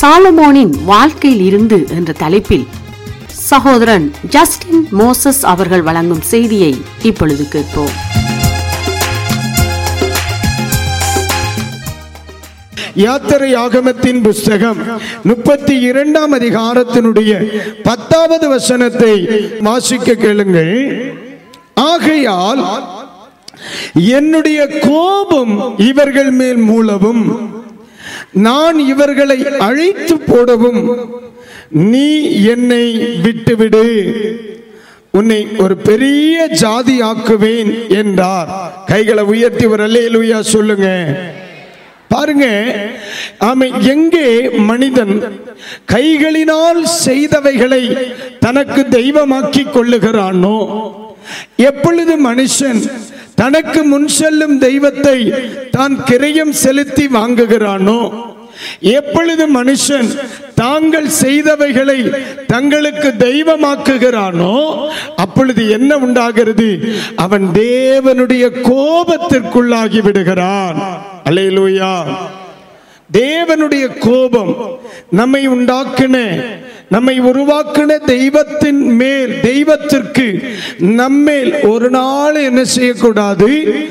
சாலமோனின் வாழ்க்கையில் இருந்து என்ற தலைப்பில் சகோதரன் ஜஸ்டின் மோசஸ் அவர்கள் வழங்கும் செய்தியை இப்பொழுது கேட்போம். யாத்திரை ஆகமத்தின் புஸ்தகம் 32ஆம் அதிகாரத்தினுடைய 10வது வசனத்தை வாசிக்க கேளுங்கள். ஆகையால் என்னுடைய கோபம் இவர்கள் மேல் மூளவும், நான் இவர்களை அழைத்து போடவும் நீ என்னை விட்டுவிடு, உன்னை ஒரு பெரிய ஜாதி ஆக்குவேன் என்றார். கைகளை உயர்த்தி ஒரு அல்லேலூயா சொல்லுங்க. பாருங்க, ஆமை எங்கே மனிதன் கைகளினால் செய்தவைகளை தனக்கு தெய்வமாக்கி கொள்ளுகிறானோ, எப்பொழுது மனுஷன் தனக்கு முன் செல்லும் தெய்வத்தை தான் கிரயம் செலுத்தி வாங்குகிறானோ, எப்பொழுது மனுஷன் தாங்கள் செய்தவைகளை தங்களுக்கு தெய்வமாக்குகிறானோ, அப்பொழுது என்ன உண்டாகிறது? அவன் தேவனுடைய கோபத்திற்குள்ளாகி விடுகிறான். அல்லேலூயா. தேவனுடைய கோபம் நம்மை உண்டாக்கின, நம்மை உருவாக்கின தெய்வத்தின் மேல், தெய்வத்திற்கு நம்மேல் ஒரு நாள் என்ன செய்யக்கூடாது?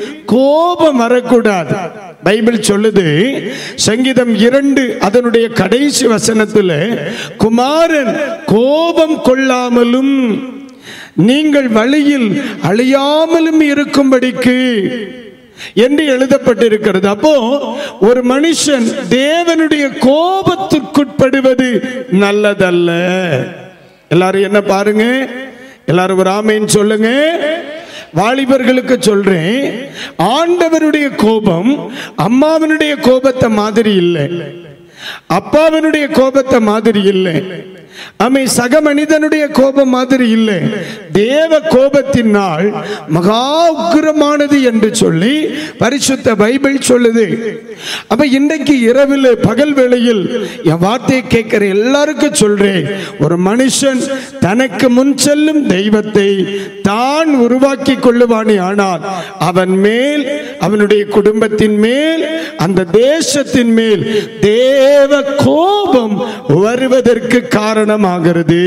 கோபம் வரக்கூடாது. பைபிள் சொல்லுது, சங்கீதம் 2 அதனுடைய கடைசி வசனத்தில், குமாரன் கோபம் கொள்ளாமலும் நீங்கள் வழியில் அழியாமலும் இருக்கும்படிக்கு என்று எழுதப்பட்டிருக்கிறது. அப்போ ஒரு மனுஷன் தேவனுடைய கோபத்திற்குட்படுவது நல்லதல்ல. எல்லாரும் என்ன பாருங்க, எல்லாரும் ஒரு ஆமேன் சொல்லுங்க. வாலிபர்களுக்கு சொல்றேன், ஆண்டவருடைய கோபம் அம்மாவனுடைய கோபத்தை மாதிரி இல்லை, அப்பாவனுடைய கோபத்தை மாதிரி இல்லை, அமை சக மனிதனுடைய கோபம் மாதிரி இல்லை. தேவ கோபத்தினால் மகா உக்கிரமானது என்று சொல்லி பரிசுத்த பைபிள் சொல்லுது. அப்ப இன்றைக்கு இரவில் பகல் வேளையில் என் வார்த்தையை கேட்கிற எல்லாருக்கும் சொல்றேன், ஒரு மனுஷன் தனக்கு முன் செல்லும் தெய்வத்தை தான் உருவாக்கி கொள்ளுவானே ஆனால் அவன் மேல், அவனுடைய குடும்பத்தின் மேல், அந்த தேசத்தின் மேல் தேவ கோபம் வருவதற்கு காரணமாகிறது.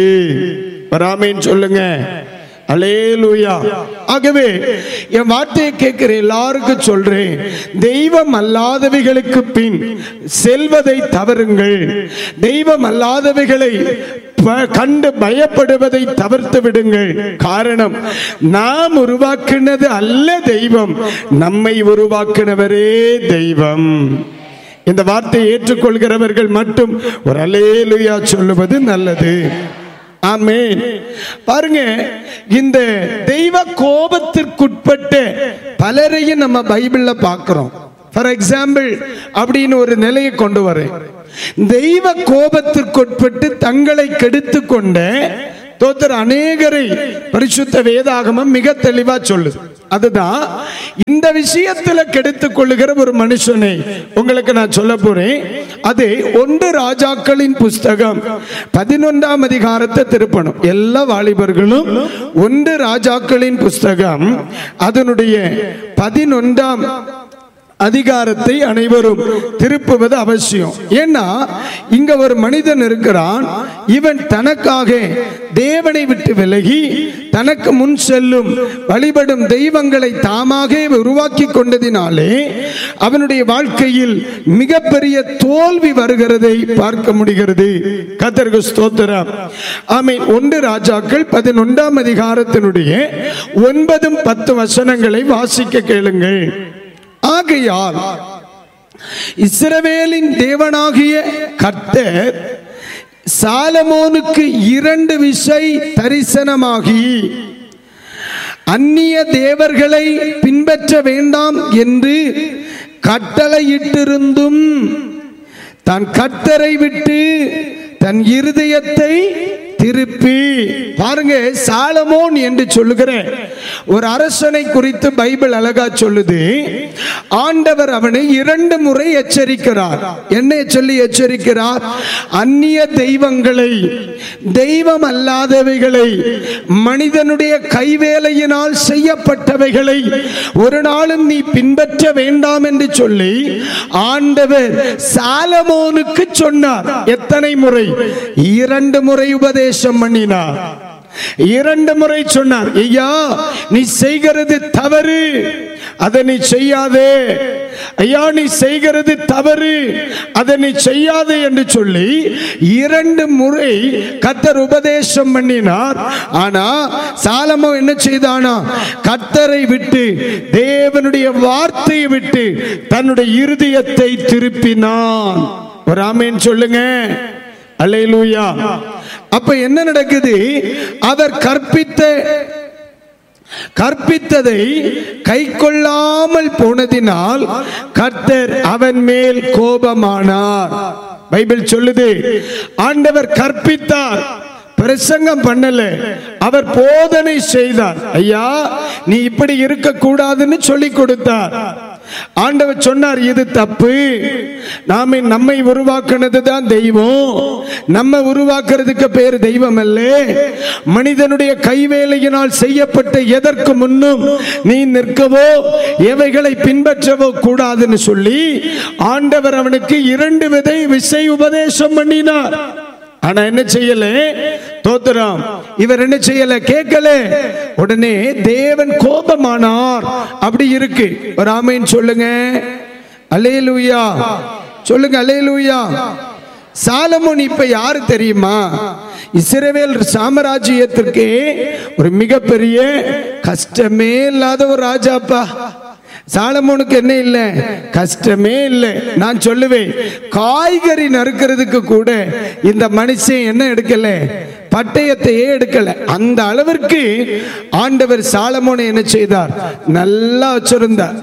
ஆமென் சொல்லுங்க. அல்லேலூயா. ஆகவே என் வார்த்தையை கேட்கிற எல்லாருக்கும் சொல்றேன், தெய்வம் அல்லாதவைகளுக்கு பின் செல்வதை தவறுங்கள். தெய்வம் அல்லாதவைகளை கண்டு பயப்படுவதை தவிர்த்து விடுங்கள். காரணம், நாம் உருவாக்கினது அல்ல தெய்வம், நம்மை உருவாக்கினவரே தெய்வம். இந்த வார்த்தையை ஏற்றுக்கொள்கிறவர்கள் மட்டும் ஒரு அல்லேலூயா சொல்லுவது நல்லது. ஆமென். பாருங்க, இந்த தெய்வ கோபத்திற்குட்பட்ட பலரையும் நம்ம பைபிள்ல பார்க்கிறோம். ஃபார் எக்ஸாம்பிள் அப்படின்னு ஒரு நிலையை கொண்டு வரேன். தெய்வ கோபத்திற்குட்பட்டு தங்களை கெடுத்து கொண்ட தோத்தர் அநேகரை பரிசுத்த வேதாகமம் மிக தெளிவா சொல்லுது. அதுதான் இந்த விஷயத்துல கெடுத்துக் கொள்ளுகிற ஒரு மனுஷனை உங்களுக்கு நான் சொல்ல போறேன். அது 1 ராஜாக்களின் புஸ்தகம் 11ஆம் அதிகாரத்தை திருப்பணும். எல்லா வாலிபர்களும் 1 ராஜாக்களின் புஸ்தகம் அதனுடைய 11ஆம் அதிகாரத்தை அனைவரும் திருப்புவது அவசியம். ஏன்னா இங்க ஒரு மனிதன் இருக்கிறான், இவன் தனக்காக தேவனை விட்டு விலகி தனக்கு முன் செல்லும் வழிபடும் தெய்வங்களை தாமாக உருவாக்கி கொண்டதினாலே அவனுடைய வாழ்க்கையில் மிகப்பெரிய தோல்வி வருகிறதை பார்க்க முடிகிறது. கர்த்தருக்கு ஸ்தோத்திரம். ஆமென். 1 ராஜாக்கள் 11ஆம் அதிகாரத்தினுடைய 9, 10 வசனங்களை வாசிக்க கேளுங்கள். ஆகையால் இஸ்ரவேலின் தேவனாகிய கர்த்தர் சாலமோனுக்கு 2 விசை தரிசனமாகி, அந்நிய தேவர்களை பின்பற்ற வேண்டாம் என்று கட்டளையிட்டிருந்தும் தான் கர்த்தரை விட்டு தன் இருதயத்தை திருப்பி. பாருங்க, சாலமோன் என்று சொல்லுகிற ஒரு அரசனை குறித்து பைபிள் அழகா சொல்லுது. ஆண்டவர் அவனை 2 முறை எச்சரிக்கிறார். என்ன சொல்லி எச்சரிக்கிறார்? அந்நிய தெய்வங்களை, தெய்வம் அல்லாதவைகளை, மனிதனுடைய கைவேலையினால் செய்யப்பட்டவைகளை ஒரு நாளும் நீ பின்பற்ற வேண்டாம் என்று சொல்லி ஆண்டவர் சாலமோனுக்கு சொன்னார். எத்தனை முறை? 2 முறை உபதேசம் பண்ணினார். 2 முறை சொன்னார், ஐயா நீ செய்கிறது தவறு, அதை நீ செய்யாதே. ஐயா நீ செய்கிறது தவறு, அதை நீ செய்யாதே என்று சொல்லி 2 முறை கர்த்தர் உபதேசம் பண்ணினார். ஆனா சாலமோ என்ன செய்தானா? கர்த்தரை விட்டு, தேவனுடைய வார்த்தையை விட்டு தன்னுடைய இருதயத்தை திருப்பினான். ஒரு ஆமென் சொல்லுங்க. அல்லேலூயா. அப்ப என்ன நடக்குது? அவர் கற்பித்ததை கை கொள்ளாமல் போனதினால் கர்த்தர் அவன் மேல் கோபமானார். பைபிள் சொல்லுது, ஆண்டவர் கற்பித்தார், பிரசங்கம் பண்ணல, அவர் போதனை செய்தார். ஐயா நீ இப்படி இருக்க கூடாதுன்னு சொல்லி கொடுத்தார். ஆண்டவர் சொன்னார், இது தப்பு, நம்மை உருவாக்குனது தான் தெய்வம், நம்ம உருவாக்குறதுக்கு பேர் தெய்வம் அல்ல. மனிதனுடைய கைவேலையினால் செய்யப்பட்ட எதற்கு முன்னும் நீ நிற்கவோ எவைகளை பின்பற்றவோ கூடாதுன்னு சொல்லி ஆண்டவர் அவனுக்கு 2 விசை உபதேசம் பண்ணினார். ஆனா என்ன செய்யல? தோத்திரம். இவர் என்ன செய்யல? கேட்கல. உடனே தேவன் கோபமானார். அப்படி இருக்கு. ஒரு ஆமென் சொல்லுங்க. அல்லேலூயா சொல்லுங்க. அல்லேலூயா. சாலமோன் இப்ப யாரு தெரியுமா? இஸ்ரவேல் சாம்ராஜ்யத்திற்கு ஒரு மிகப்பெரிய கஷ்டமே இல்லாத ஒரு ராஜாப்பா. சாலமோனுக்கு என்ன இல்லை? கஷ்டமே இல்லை. நான் சொல்லுவேன், காய்கறி நறுக்கிறதுக்கு கூட இந்த மனுஷன் என்ன எடுக்கல? பட்டயத்தையே எடுக்கல. அந்த அளவிற்கு ஆண்டவர் சாலமோனை என்ன செய்தார்? நல்லா வச்சிருந்தார்,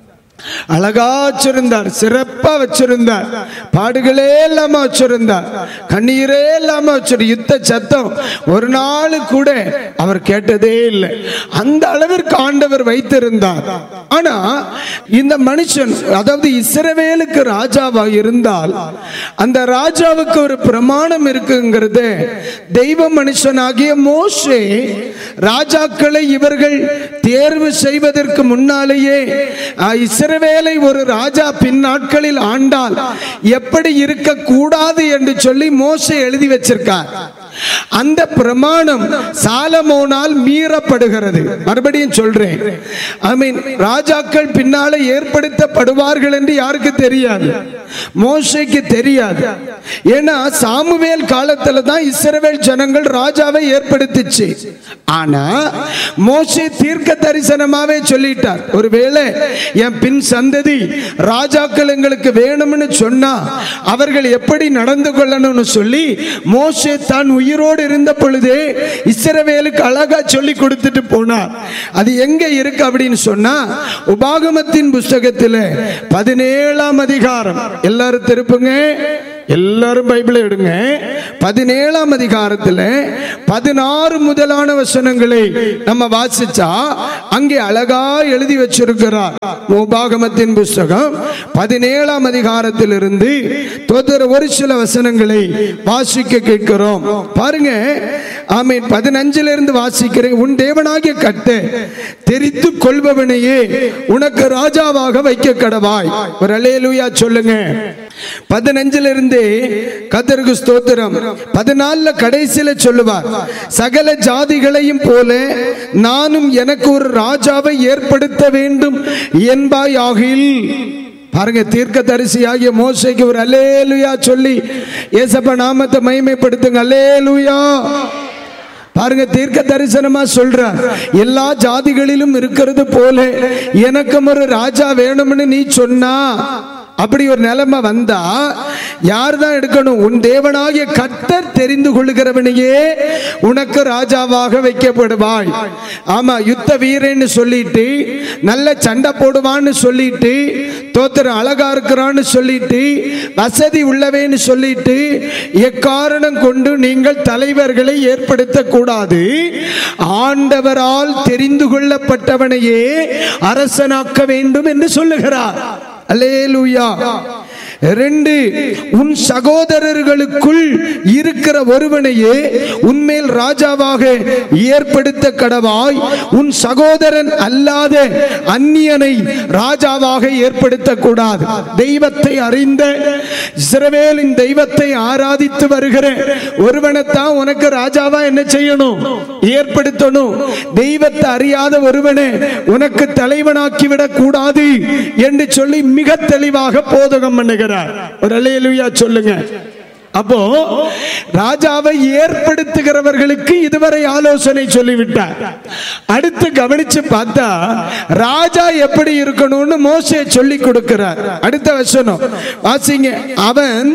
அழகா வச்சிருந்தார், சிறப்பா வச்சிருந்தார், பாடுகளே இல்லாம வச்சிருந்தார், கண்ணீரே இல்லாம வச்சிரு. யுத்த சத்தம் ஒரு நாள் கூட அவர் கேட்டதே இல்லை. அந்த அளவிற்கு ஆண்டவர் வைத்திருந்தார். ஆனா இந்த மனுஷன், அதாவது இஸ்ரவேலுக்கு ராஜாவா இருந்தால் அந்த ராஜாவுக்கு ஒரு பிரமாணம் இருக்குங்கிறது. தெய்வ மனுஷனாகிய மோசே ராஜாக்களை இவர்கள் தேர்வு செய்வதற்கு முன்னாலேயே இஸ்ரவேலை ஒரு ராஜா பின் நாட்களில் ஆண்டால் எப்படி இருக்க கூடாது என்று சொல்லி மோசே எழுதி வச்சிருக்கார். அந்த பிரமாணம் சாலமோனால் மீறப்படுகிறது. மறுபடியும் சொல்றேன், ராஜாக்கள் பின்னால ஏற்படுத்தப்படுவார்கள் என்று யாருக்கு தெரியாது? மோசேக்கு தெரியாது. ஏன்னா சாமுவேல் காலத்துல தான் இஸ்ரவேல் ஜனங்கள் ராஜாவை ஏற்படுத்திச்சு. ஆனா மோசே தீர்க்க தரிசனமாவே சொல்லிட்டார், ஒருவேளை என் பின் சந்ததி ராஜாக்கள் எங்களுக்கு வேணும்னு சொன்னா அவர்கள் எப்படி நடந்து கொள்ளணும்னு சொல்லி மோசே தான் உயிரோடு இருந்த பொழுதே இஸ்ரவேலுக்கு அழகா சொல்லி கொடுத்துட்டு போனார். அது எங்க இருக்கு அப்படின்னு சொன்னா, உபாகமத்தின் புஸ்தகத்தில் 17ஆம் அதிகாரம். எல்லாரும் திருப்புங்க, எல்லாரும் பைபிளை எடுங்க. 17ஆம் அதிகாரத்தில் 16 முதலான வசனங்களை நம்ம வாசிச்சா அங்கே அழகா எழுதி வச்சிருக்கிறார். உபாகமத்தின் புஸ்தகம் 17ஆம் அதிகாரத்திலிருந்து ஒரு சில வசனங்களை வாசிக்க கேட்கிறோம். பாருங்க, ஆமென். 15 வாசிக்கிறேன். உன் தேவனாகிய கர்த்தரை தெரிந்து கொள்பவனையே உனக்கு ராஜாவாக வைக்க கடவாய். ஒரு அல்லேலூயா சொல்லுங்க. 15 கர்த்தருக்கு ஸ்தோத்திரம். 14 கடைசியில சொல்லுவார், சகல ஜாதிகளையும் போல நானும் எனக்கு ஒரு ராஜாவை ஏற்படுத்த வேண்டும் என்பாய் ஆகில். பாருங்க, தீர்க்க தரிசியாகிய மோசேக்கு ஒரு அல்லேலூயா சொல்லி ஏசப்பா நாமத்தை மகிமைப்படுத்துங்க. அல்லேலூயா. பாருங்க, தீர்க்க தரிசனமா சொல்ற, எல்லா ஜாதிகளிலும் இருக்கிறது போல எனக்கும் ஒரு ராஜா வேணும்னு நீ சொன்னா, அப்படி ஒரு நிலைமை வந்தா யார் தான் எடுக்கணும்? உன் தேவனாகிய கர்த்தர் தெரிந்து கொள்ளுகிறவனையே உனக்கு ராஜாவாக வைக்கப்படுவாய். ஆமா, யுத்த வீரன்னு சொல்லிட்டு, நல்ல சண்டை போடுவான்னு சொல்லிட்டு, தோத்திரம் அழகா இருக்கிறான்னு சொல்லிட்டு, வசதி உள்ளவேன்னு சொல்லிட்டு எக்காரணம் கொண்டு நீங்கள் தலைவர்களை ஏற்படுத்த கூடாது. ஆண்டவரால் தெரிந்து கொள்ளப்பட்டவனையே அரசனாக்க வேண்டும் என்று சொல்லுகிறார். அல்லேலூயா. 2, உன் சகோதரர்களுக்குள் இருக்கிற ஒருவனையே உன்மேல் ராஜாவாக ஏற்படுத்த கடவாய். உன் சகோதரன் அல்லாத அந்நியனை ராஜாவாக ஏற்படுத்த கூடாது. தெய்வத்தை அறிந்த இஸ்ரவேலின் தெய்வத்தை ஆராதித்து வருகிற ஒருவனைத்தான் உனக்கு ராஜாவா என்ன செய்யணும்? ஏற்படுத்தணும். தெய்வத்தை அறியாத ஒருவனை உனக்கு தலைவனாக்கிவிடக் கூடாது என்று சொல்லி மிக தெளிவாக போதகம் பண்ணுகிறார். ஒரு அல்லேலூயா சொல்லுங்க. அப்போ ராஜாவை ஏற்படுத்துகிறவர்களுக்கு இதுவரை ஆலோசனை சொல்லிவிட்டார். அடுத்து கவனிச்சு பார்த்தா ராஜா எப்படி இருக்கணும்னு மோசே சொல்லி கொடுக்கிறார். அடுத்த வசனம் வாசிங்க. அவன்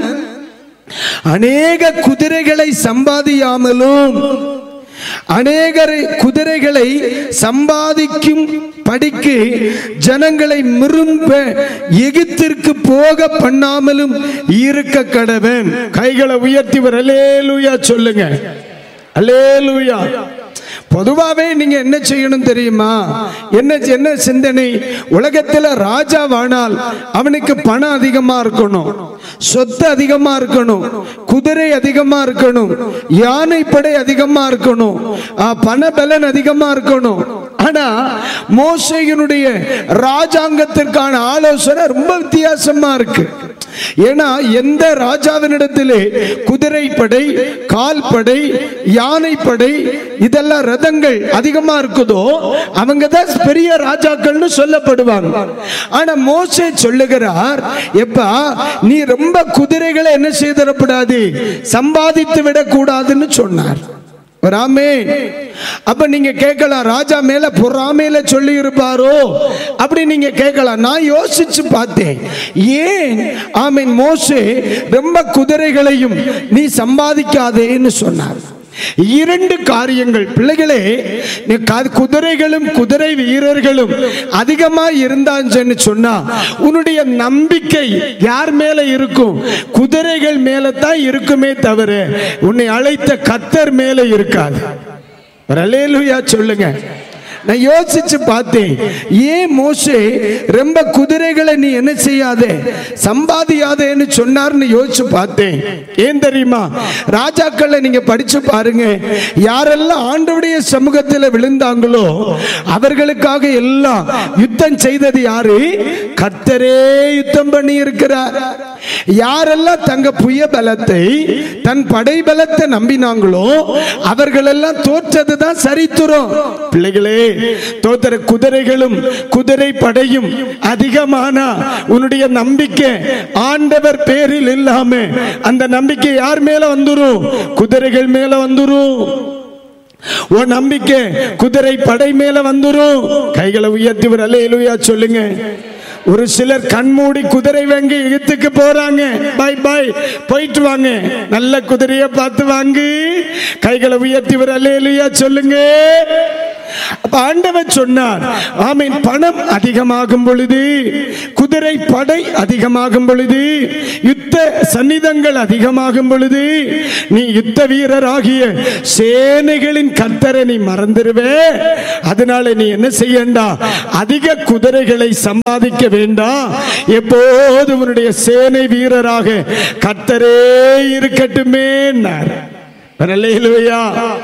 அநேக குதிரைகளை சம்பாதியாமலும் அநேகர் குதிரைகளை சம்பாதிக்கும் படிக்கு ஜனங்களை மிரும்ப எகிப்திற்கு போக பண்ணாமலும் இருக்க கடவன். கைகளை உயர்த்தி ஒரு அல்லேலூயா சொல்லுங்க. அல்லேலூயா. பொதுவாகவே நீங்க என்ன செய்யணும் தெரியுமா? என்ன சிந்தனை? உலகத்தில் ராஜாவானால் அவனுக்கு பணம் அதிகமா இருக்கணும், சொத்து அதிகமா இருக்கணும், குதிரை அதிகமா இருக்கணும், யானைப்படை அதிகமா இருக்கணும், பணபலன் அதிகமா இருக்கணும். ஆனா மோசேயினுடைய ராஜாங்கத்திற்கான ஆலோசனை ரொம்ப வித்தியாசமா இருக்கு. ஏன்னா எந்த ராஜாவினிடத்திலே குதிரைப்படை, கால்படை, யானைப்படை, இதெல்லாம் ரதங்கள் அதிகமா இருக்குதோ அவங்க தான் பெரிய ராஜாக்கள்னு சொல்லப்படுவாங்க. ஆனா மோசே சொல்லுகிறார், எப்பா நீ ரொம்ப குதிரைகளை என்ன செய்திடக்கூடாது, சம்பாதித்து விடக்கூடாதுன்னு சொன்னார். அப்ப நீங்க கேட்கலாம், ராஜா மேல பொறாமையில சொல்லி இருப்பாரோ அப்படி நீங்க கேட்கலாம். நான் யோசிச்சு பார்த்தேன், ஏன் ஆமீன் மோசே ரொம்ப குதிரைகளையும் நீ சம்பாதிக்காதேன்னு சொன்னார். 2 காரியங்கள். பிள்ளைகளே, குதிரைகளும் குதிரை வீரர்களும் அதிகமா இருந்தான்னு சொன்னா உன்னுடைய நம்பிக்கை யார் மேல இருக்கும்? குதிரைகள் மேல தான் இருக்குமே தவிர உன்னை அழைத்த கர்த்தர் மேல இருக்காது. அல்லேலூயா சொல்லுங்க. நான் யோசிச்சு பார்த்தேன், ஏன் மோசே ரொம்ப குதிரைகளை நீ என்ன செய்யாதே, சம்பாதியாதேன்னு சொன்னார்னு யோசிச்சு பார்த்தேன். ஏன் தெரியுமா? ராஜாக்களை நீங்க படிச்சு பாருங்க, யாரெல்லாம் ஆண்டவருடைய சமூகத்தில் விழுந்தாங்களோ அவர்களுக்காக எல்லாம் யுத்தம் செய்தது யாரு? கர்த்தரே யுத்தம் பண்ணி இருக்கிறார். யாரெல்லாம் தங்க புய பலத்தை, தன் படை பலத்தை நம்பினாங்களோ அவர்களெல்லாம் தோற்றதுதான் சரித்திரம். பிள்ளைகளே, தோற்ற குதிரைகளும் குதிரை படையும் அதிகமானா உன்னுடைய நம்பிக்கை ஆண்டவர் பேரில் இல்லாம அந்த நம்பிக்கை யார் மேல வந்துரும்? குதிரைகள் மேல வந்துரும். உன் நம்பிக்கை குதிரை படை மேல வந்துரும். கைகளை உயர்த்தி ஒரு அல்லேலூயா சொல்லுங்க. ஒரு சிலர் கண்மூடி குதிரை வாங்கி எகிப்துக்கு போறாங்க. பை பை போயிட்டு வாங்க, நல்ல குதிரையை பார்த்து வாங்கி. கைகளை உயர்த்தி ஒரு அல்லேலூயா சொல்லுங்க. அப்ப ஆண்டவர் சொன்னார், ஆமீன், பணம் அதிகமாகும் பொழுது, குதிரை படை அதிகமாகும் பொழுது, யுத்த சன்னிதங்கள் அதிகமாகும் பொழுது நீ யுத்த வீரராகிய சேனைகளின் கர்த்தரை நீ மறந்துடுவே. அதனால நீ என்ன செய்யண்டா, அதிக குதிரைகளை சம்பாதிக்க வேண்டாம். எப்போது உன்னுடைய சேனை வீரராக கர்த்தரே இருக்கட்டுமே. அல்லேலூயா.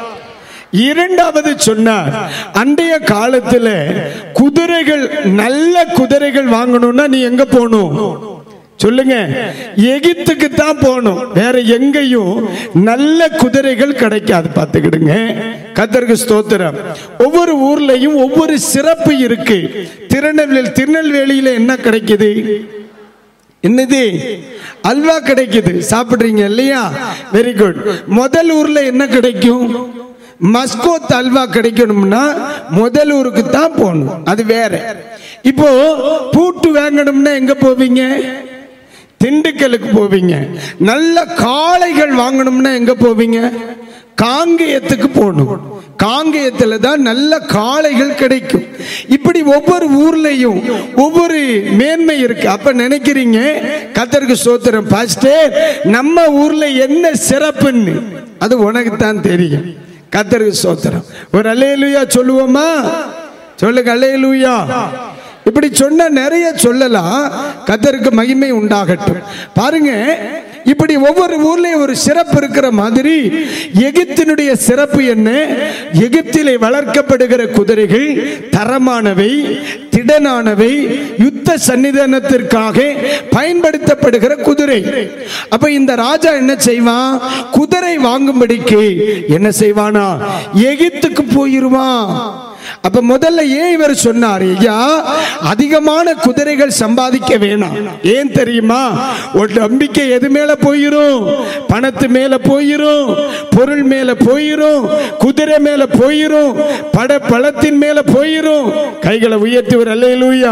2வது சொன்னார், அன்றைய காலத்தில் குதிரைகள், நல்ல குதிரைகள் வாங்கணும்னா நீ எங்க போகணும் சொல்லுங்க? எகிப்துக்கு தான் போகணும். வேற எங்கேயும் நல்ல குதிரைகள் கிடைக்காது. பார்த்துக்கிடுங்க. கர்த்தருக்கு ஸ்தோத்திரம். ஒவ்வொரு ஊர்லயும் ஒவ்வொரு சிறப்பு இருக்கு. திருநெல்வேலியில என்ன கிடைக்குது? என்னது? அல்வா கிடைக்குது. சாப்பிடுறீங்க இல்லையா? Very good. முதல் ஊர்ல என்ன கிடைக்கும்? மஸ்கோத் அல்வா கிடைக்கணும்னா முதல் ஊருக்கு தான் போகணும். அது வேற. இப்போ பூட்டு வாங்கணும்னா எங்க போவீங்க? திண்டுக்கலுக்கு போவீங்க. நல்ல காளைகள் வாங்கணும்னா எங்க போவீங்க? காங்கேயத்துக்கு போகணும். காங்கேயத்தில் தான் நல்ல காளைகள் கிடைக்கும். இப்படி ஒவ்வொரு ஊர்லயும் ஒவ்வொரு மேன்மை இருக்கு. அப்ப நினைக்கிறீங்க, கர்த்தருக்கு ஸ்தோத்திரம் பாஸ்டர், நம்ம ஊர்ல என்ன சிறப்புன்னு அது உனக்கு தான் தெரியும். கர்த்தருக்கு ஸ்தோத்திரம். ஒரு அல்லேலூயா சொல்லுவோமா? சொல்லுங்க அல்லேலூயா. இப்படி சொன்ன நிறைய சொல்லலாம். கர்த்தருக்கு மகிமை உண்டாகட்டும். பாருங்க, இப்படி ஒவ்வொரு ஊர்லயும் ஒரு சிறப்பு இருக்கிற மாதிரி எகிப்தினுடைய சிறப்பு என்ன? எகிப்திலே வளர்க்கப்படுகிற குதிரைகள் தரமானவை, திடனானவை, யுத்த சன்னிதானத்திற்காக பயன்படுத்தப்படுகிற குதிரை. அப்ப இந்த ராஜா என்ன செய்வான்? குதிரை வாங்கும்படிக்கு என்ன செய்வானா? எகிப்துக்கு போயிருவான். அப்ப முதல்ல ஏன் இவர் சொன்னார், ஐயா அதிகமான குதிரைகள் சம்பாதிக்க வேணாம். ஏன் தெரியுமா? ஒரு நம்பிக்கை எது மேல போயிரும்? பணத்து மேல போயிரும், பொருள் மேல போயிரும், குதிரை மேல போயிரும், பலத்தின் மேல போயிரும். கைகளை உயர்த்தி ஒரு அல்லேலூயா.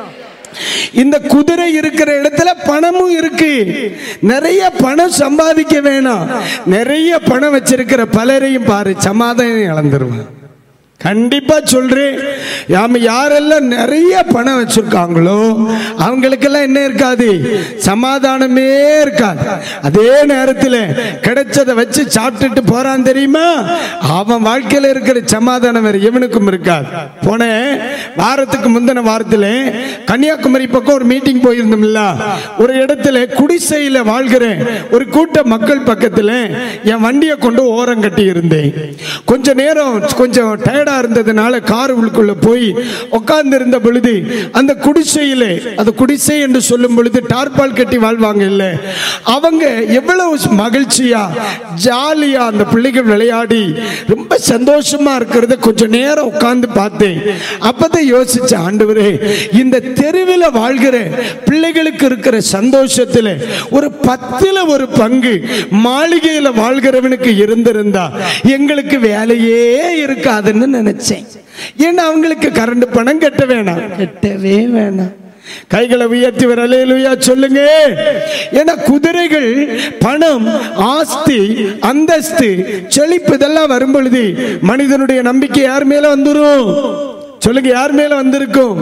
இந்த குதிரை இருக்கிற இடத்துல பணமும் இருக்கு. நிறைய பணம் சம்பாதிக்க வேணாம். நிறைய பணம் வச்சிருக்கிற பலரையும் பாரு, சமாதானம் இழந்துருவான். கண்டிப்பா சொல்றேன், யாரெல்லாம் நிறைய பணம் வச்சிருக்காங்களோ அவங்களுக்கெல்லாம் என்ன இருக்காது? சமாதானமே இருக்காது. அதே நேரத்தில் கிடைச்சதை வச்சு சாப்பிட்டுட்டு போறான் தெரியுமா, அவன் வாழ்க்கையில இருக்கிற சமாதானம் வேற எவனுக்கும் இருக்காது. போன வாரத்துக்கு முந்தின வாரத்தில் கன்னியாகுமரி பக்கம் ஒரு மீட்டிங் போயிருந்தோம்ல. ஒரு இடத்துல குடிசையில வாழ்கிற ஒரு கூட்ட மக்கள் பக்கத்தில் என் வண்டியை கொண்டு ஓரம் கட்டி இருந்தேன். கொஞ்ச நேரம் கொஞ்சம் இருந்ததுனால கார் உள்ளுக்குள்ள போய் உட்கார்ந்து இருந்த பொழுது அந்த குடிசையிலே, அது குடிசை என்று சொல்லும் பொழுது டார்பால் கட்டி வாழ்வாங்க இல்ல, அவங்க எவ்வளவு மகிழ்ச்சியா ஜாலியா அந்த பிள்ளைகள் விளையாடி ரொம்ப சந்தோஷமா இருக்கிறத கொஞ்ச நேரம் உட்கார்ந்து பார்த்தேன். அப்பதான் யோசிச்சேன், ஆண்டவரே இந்த தெருவில் வாழ்கிற பிள்ளைகளுக்கு இருக்கிற சந்தோஷத்துல ஒரு 10ல் 1 பங்கு மாளிகையில வாழ்கிறவனுக்கு இருந்திருந்தா எங்களுக்கு வேலையே இருக்காதுன்னு நினைச்சேன். ஏன்னா அவங்களுக்கு கரண்ட் பணம் கட்ட வேணாம், கட்டவே வேணாம். கைகளை உயர்த்தி வர அல்லேலூயா சொல்லுங்க. ஏன்னா குதிரைகள், பணம், ஆஸ்தி, அந்தஸ்து, செழிப்பு இதெல்லாம் வரும் பொழுது மனிதனுடைய நம்பிக்கை யார் மேல வந்துரும்? சொல்லுங்க, யார் மேல வந்திருக்கும்?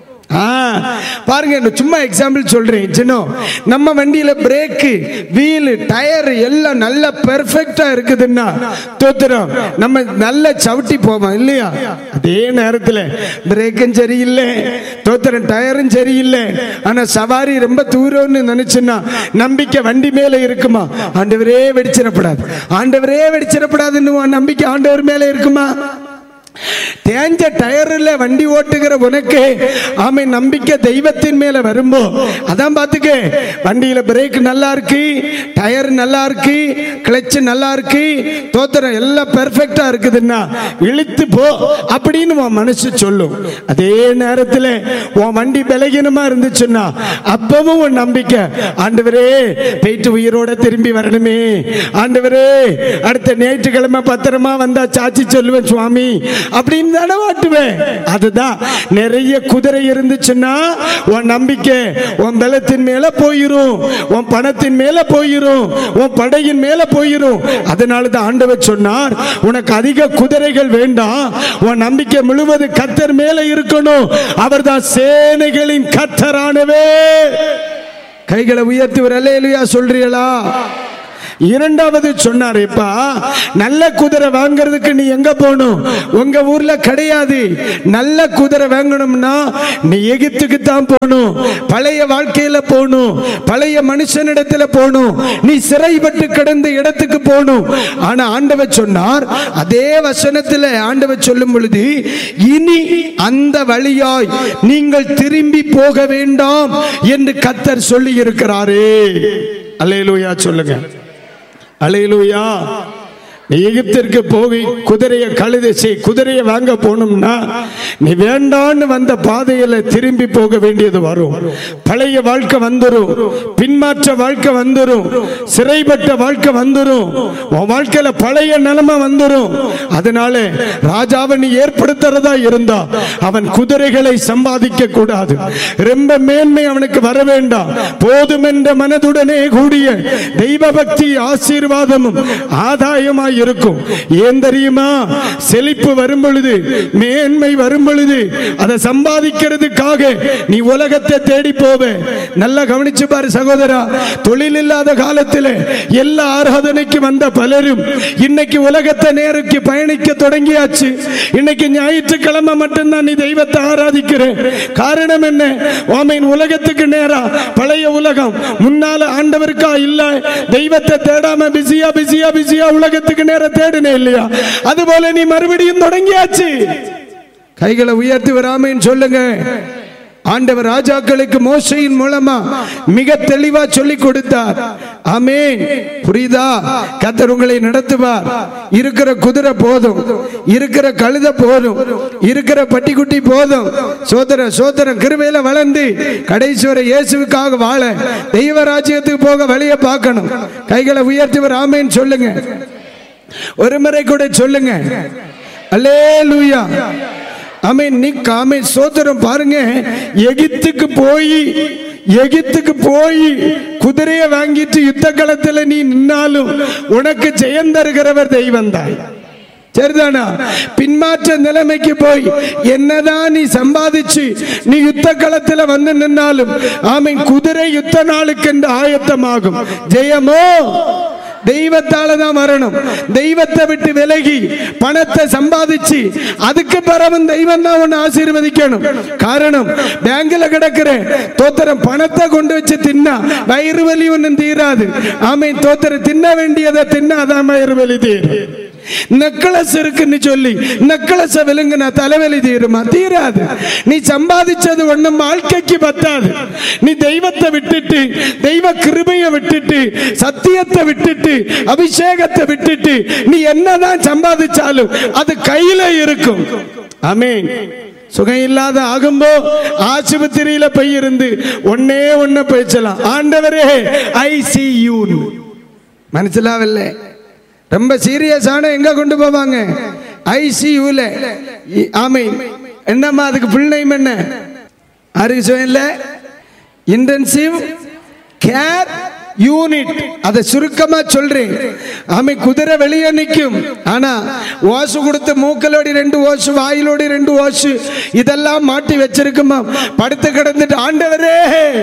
பாருங்க, சும்மா எக்ஸாம்பிள் சொல்றேன். நம்ம வண்டியில பிரேக், வீல், டயர் எல்லாம் நல்ல பெர்ஃபெக்ட்டா இருக்குதுன்னா தோத்துறோம், நம்ம நல்ல சவுட்டி போவோம் இல்லையா? அதே நேரத்தில் பிரேக்கும் சரியில்லை, தோத்துறோம், டயரும் சரியில்லை. ஆனா சவாரி ரொம்ப தூரம்னு நினைச்சுன்னா நம்பிக்கை வண்டி மேல இருக்குமா? ஆண்டவரே வெடிச்சிடப்படாது, ஆண்டவரே வெடிச்சிடப்படாதுன்னு நம்பிக்கை ஆண்டவர் மேல இருக்குமா? தேஞ்ச டயர்ல வண்டி ஓட்டுகிற உனக்கு ஆமை நம்பிக்கை தெய்வத்தின் மேல வரும்போ, அதான் பாத்துக்க, வண்டியில பிரேக் நல்லா இருக்கு, டயர் நல்லா இருக்கு, கிளட்ச் நல்லா இருக்கு, தோத்திரம் எல்லாம் பெர்ஃபெக்ட்டா இருக்குதுன்னா இழுத்து போ அப்படின்னு உன் மனசு சொல்லும். அதே நேரத்தில் உன் வண்டி பலகீனமா இருந்துச்சுன்னா அப்பவும் உன் நம்பிக்கை, ஆண்டவரே போயிட்டு உயிரோட திரும்பி வரணுமே, ஆண்டவரே அடுத்த ஞாயிற்றுக்கிழமை பத்திரமா வந்தா சாட்சி சொல்லுவேன் சுவாமி அப்படின்னு தானே வாட்டுவேன். அதுதான், நிறைய குதிரை இருந்துச்சுன்னா உன் நம்பிக்கை உன் பலத்தின் மேல போயிரும், உன் பணத்தின் மேல போயிரும், உன் படையின் மேல போயிரும். அதனால தான் ஆண்டவர் சொன்னார், உனக்கு அதிக குதிரைகள் வேண்டாம், உன் நம்பிக்கை முழுவதும் கர்த்தர் மேல இருக்கணும். அவர்தான் சேனைகளின் கர்த்தரானவே. கைகளை உயர்த்தி ஒரு அல்லேலூயா சொல்றீங்களா? இரண்டாவது சொன்னார், இப்ப நல்ல குதிரை வாங்குறதுக்கு நீ எங்க போகணும்? உங்க ஊர்ல கிடையாது. நல்ல குதிரை வாங்கணும்னா நீ எகிப்துக்கு தான் போகணும், பழைய வாழ்க்கையில போகணும், பழைய மனுஷனிடத்துல போகணும், நீ சிறைப்பட்டு கிடந்த இடத்துக்கு போகணும். ஆனா ஆண்டவர் சொன்னார், அதே வசனத்துல ஆண்டவர் சொல்லும் பொழுது, இனி அந்த வழியாய் நீங்கள் திரும்பி போக வேண்டாம் என்று கர்த்தர் சொல்லி இருக்கிறாரே. அல்லேலூயா சொல்லுங்க, அல்லேலூயா. எகிப்திற்கு போய் குதிரையை வாங்க போகணும்னா நீ வேண்டான்னு வந்த பாதையில திரும்பி போக வேண்டியது வரும். பழைய வாழ்க்கை வந்துரும், பின்மாற்ற வாழ்க்கை வந்துரும், சிறைப்பட்ட வாழ்க்கை வந்துரும், உன் வாழ்க்கையில பழைய நிலைமை வந்துரும். அதனால ராஜாவை நீ ஏற்படுத்துறதா இருந்தா அவன் குதிரைகளை சம்பாதிக்க கூடாது, ரொம்ப மேன்மை அவனுக்கு வர வேண்டாம். போதும் என்ற மனதுடனே கூடிய தெய்வ பக்தி ஆசீர்வாதமும் ஆதாயமாய் இருக்கும். ஏன் தெரியுமா? செழிப்பு வரும் பொழுது, மேன்மை வரும் பொழுது அதை சம்பாதிக்கிறதுக்காக நீ உலகத்தை தேடி போவே. நல்லா கவனிச்சு பாரு சகோதரா, தொழில் இல்லாத காலத்தில் எல்லா ஆராதனைக்கு வந்த பலரும் இன்னைக்கு உலகத்தை நேருக்கு பயணிக்க தொடங்கியாச்சு. இன்னைக்கு ஞாயிற்றுக்கிழமை மட்டும்தான் நீ தெய்வத்தை ஆராதிக்கிற. காரணம் என்ன? ஆமென். உலகத்துக்கு நேரா பழைய உலகம் முன்னால ஆண்டவருக்கா இல்ல, தெய்வத்தை தேடாம பிஸியா உலகத்துக்கு நேர தேடுனே இல்லையா? அதுபோல நீ மறுபடியும் தொடங்கியாச்சு. கைகளை உயர்த்தி வராமன்னு சொல்லுங்க. ஆண்டவர் ராஜாக்களுக்கு மோசையின் மூலமா மிக தெளிவா சொல்லி கொடுத்தார். ஆமென். புரியுதா? கர்த்தர் உங்களை நடத்துவார். இருக்கிற குதிரை போதும், இருக்கிற கழுதை போதும், இருக்கிற பட்டிக்குட்டி போதும். சோதரம் கிருபையில வளர்ந்து கடைசி வரை இயேசுவுக்காக வாழ, தெய்வ ராஜ்யத்துக்கு போக வழியை பார்க்கணும். கைகளை உயர்த்தி ஆமென் சொல்லுங்க. ஒரு முறை கூட சொல்லுங்க. அல்லேலூயா. ஆமென். ஆமென். சோதரம் பாருங்க. எகிப்துக்கு போய் குதிரையை வாங்கிட்டு யுத்த களத்தில் நீ நின்னாலும் உனக்கு ஜெயம் தருகிறவர் தெய்வம் தான். சரிதானா? பின்மாற்ற நிலைமைக்கு போய் என்னதான் நீ சம்பாதிச்சு நீ யுத்த களத்தில் வந்து நின்னாலும் ஆமென், குதிரை யுத்த நாளுக்கு என்று ஆயத்தமாகும். ஜெயமோ தெய்வத்தால தான் வரணும். தெய்வத்தை விட்டு விலகி பணத்தை சம்பாதிச்சு அதுக்கு பிறகு தெய்வம் தான் உன்னை ஆசீர்வதிக்கணும். காரணம், பேங்க்ல கிடக்கிற தோத்திரம் பணத்தை கொண்டு வச்சு தின்னா வயிறு வலி ஒன்னும் தீராது. ஆமென். தோத்திரம் தின்ன வேண்டியதை தின்னாதான் வயிறு வலி தீரும். நெக்லஸ் இருக்குன்னு சொல்லி நெக்லஸ் விழுங்கினா தலைவலி தீருமா? தீராது. நீ சம்பாதிச்சது ஒண்ணும் வாழ்க்கைக்கு பத்தாது. நீ தெய்வத்தை விட்டுட்டு, தெய்வ கிருபையை விட்டுட்டு, சத்தியத்தை விட்டுட்டு, அபிஷேகத்தை விட்டுட்டு நீ என்னதான் சம்பாதிச்சாலும் அது கையில இருக்கும். ஆமென். சுகம் இல்லாத ஆகும்போ ஆஸ்பத்திரியில போய் இருந்து ஒன்ன பேசலாம். ஆண்டவரே ICU மனசிலாவில்லை. ரொம்ப சீரியஸான எங்க கொண்டு போவாங்க? ICUல. ஆமென். என்னம்மா அதுக்கு ஃபுல் நேம் என்ன? Intensive care unit. அதை சுருக்கமா சொல்றேன். ஆமை. குதிரை வெளியே நிற்கும், ஆனா ஓசு கொடுத்து மூக்கலோடி 2 ஓசு, வாயிலோடி 2 ஓசு இதெல்லாம் மாட்டி வச்சிருக்குமா. படுத்து கிடந்துட்டு ஆண்டவரே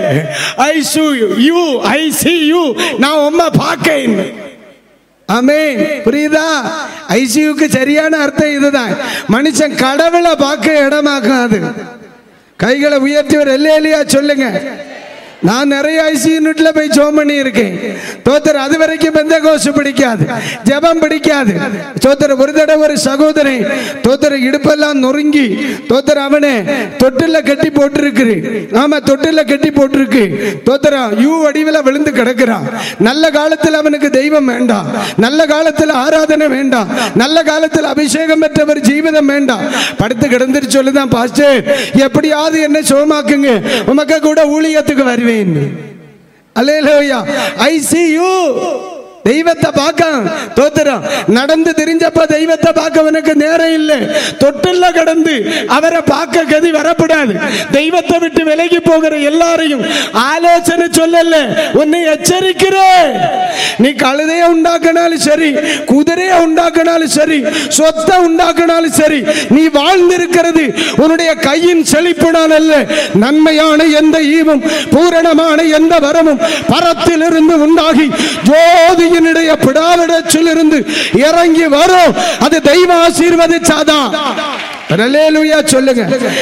ICU நான் உம்மா பார்க்கேன். ஆமென். புரியுதா? ICUக்கு சரியான அர்த்தம் இதுதான். மனுஷன் கடவுளை பார்க்க இடமாக்காது. கைகளை உயர்த்திவர் அல்லேலூயா சொல்லுங்க. நான் நிறைய ICU யூனிட்ல போய் ஜெபம் பண்ணி இருக்கேன். தோத்தர் அது வரைக்கும் பெந்தகோஸ்து பிடிக்காது, ஜெபம் பிடிக்காது. தோத்தர் ஒரு தடவை ஒரு சகோதரி தோத்தர் இடுப்பெல்லாம் நொறுங்கி தோத்தர் அவனை தொட்டில கட்டி போட்டிருக்கு. ஆமா, தொட்டில கட்டி போட்டிருக்கு. தோத்தரா யூ வடிவில் விழுந்து கிடக்கிறான். நல்ல காலத்தில் அவனுக்கு தெய்வம் வேண்டாம், நல்ல காலத்தில் ஆராதனை வேண்டாம், நல்ல காலத்தில் அபிஷேகம் பெற்றவர் ஜீவிதம் வேண்டாம். படுத்து கிடந்துட்டு சொல்லுதான், பாஸ்டர் எப்படியாவது என்ன சுகமாக்குங்க, உமக்கு கூட ஊழியத்துக்கு வருவேன். அல்லேலூயா. ICU தெய்வத்தை பார்க்க தோத்திரம். நடந்து தெரிஞ்சப்ப தெய்வத்தை பார்க்க உனக்கு நேரம் இல்லை. தொட்டில்ல கடந்து அவரை பார்க்க கதி வரப்படாது. தெய்வத்தை விட்டு விலகி போகிற எல்லாரையும் ஆலோசனை சொல்லல, உன்னை எச்சரிக்கிறேன். நீ கழுதைய உண்டாக்கினாலும் சரி, குதிரைய உண்டாக்கினாலும் சரி, சொத்தை உண்டாக்கினாலும் சரி, நீ வாழ்ந்திருக்கிறது உன்னுடைய கையின் செழிப்புனால் அல்ல. நன்மையான எந்த ஈவும் பூரணமான எந்த வரமும் பரத்திலிருந்து உண்டாகி ஜோதி பிடாவிடத்திலிருந்து இறங்கி வரும். அது தெய்வ ஆசீர்வதிச்சாதான். அல்லேலூயா சொல்லுங்க.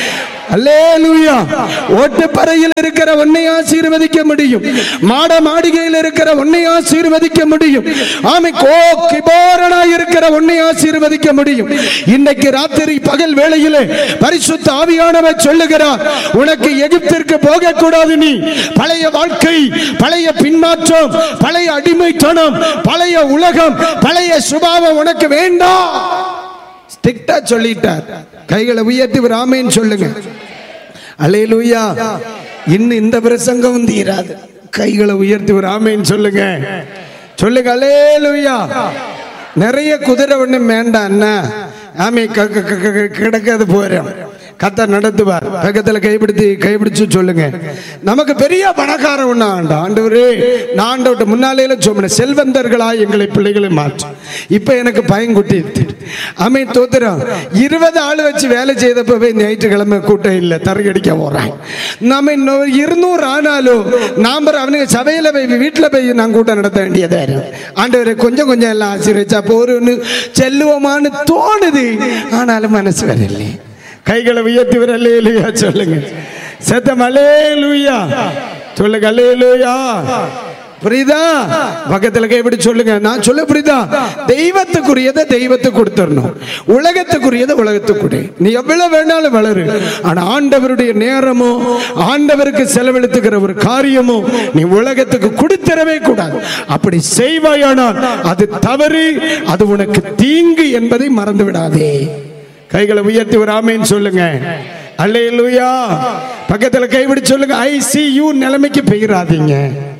அல்லேலூயா. ஓட்டுப்பறையில் இருக்கிற உன்னை ஆசீர்வதிக்க முடியும். மாட மாளிகையில் இருக்கிற உன்னை ஆசீர்வதிக்க முடியும். ஆமை கோக்கிபோரனாய் இருக்கிற உன்னை ஆசீர்வதிக்க முடியும். இன்னைக்கு ராத்திரி பகல் வேளையிலே பரிசுத்த ஆவியானவர் சொல்லுகிறார், உனக்கு எகிப்திற்கு போக கூடாது. நீ பழைய வாழ்க்கை, பழைய பின்மாற்றம், பழைய அடிமைத்தனம், பழைய உலகம், பழைய சுபாவம் உனக்கு வேண்டாம். ஸ்ட்ரிக்ட்டா சொல்லிட்டார். கைகளை உயர்த்தி ஒரு ஆமென் சொல்லுங்க. அல்லேலூயா. இன்னும் இந்த பிரசங்கம் தீராது. கைகளை உயர்த்தி ஒரு ஆமென் சொல்லுங்க. சொல்லுங்க அல்லேலூயா. நிறைய குதிரை ஒண்ணு வேண்டாம். என்ன ஆமே கிடக்காது போறோம். கர்த்தர் நடத்துவார். பக்கத்துல கைப்பிடிச்சு சொல்லுங்க, நமக்கு பெரிய பணக்கார ஒண்ணு ஆண்டா. ஆண்டவரே, நான் ஆண்டவர்கிட்ட முன்னாலே சொன்னேன், செல்வந்தர்களா எங்களை பிள்ளைகளை மாற்றும். இப்ப எனக்கு பயங்குட்டி ஆமே தோத்துறோம். 20 ஆள் வச்சு வேலை செய்தப்பவே ஞாயிற்றுக்கிழமை கூட்டம் இல்லை, தரகடிக்க போறாங்க. நம்ம 200 ஆனாலும் நாம அவனுக்கு சபையில போய் வீட்டுல போய் நான் கூட்டம் நடத்த வேண்டியதா இருக்கு. ஆண்டவரை கொஞ்சம் கொஞ்சம் எல்லாம் ஆசீர்வச்சா போறோன்னு செல்லுவோமான்னு தோணுது. ஆனாலும் மனசு வரல. கைகளை உயர்த்தி வர அல்லேலூயா சொல்லுங்க. சத்தம் அல்லேலூயா சொல்லுங்க. அல்லேலூயா. புரியுதா? பக்கத்துல கைப்பிடி சொல்லுங்க. நான் சொல்ல புரியுதா? தெய்வத்துக்குரியதை தெய்வத்துக்கு கொடுத்துடணும், உலகத்துக்குரியதை உலகத்துக்கு கொடு. நீ எவ்வளவு வேணாலும் வளரு, ஆனா ஆண்டவருடைய நேரமோ ஆண்டவருக்கு செலவழித்துக்கிற ஒரு காரியமோ நீ உலகத்துக்கு கொடுத்துடவே கூடாது. அப்படி செய்வாயானால் அது தவறு, அது உனக்கு தீங்கு என்பதை மறந்து விடாதே. கைகளை உயர்த்தி ஒரு ஆமென் சொல்லுங்க. அல்லேலூயா. பக்கத்துல கைவிடி சொல்லுங்க, ICU நிலைமைக்கு பெயராதீங்க.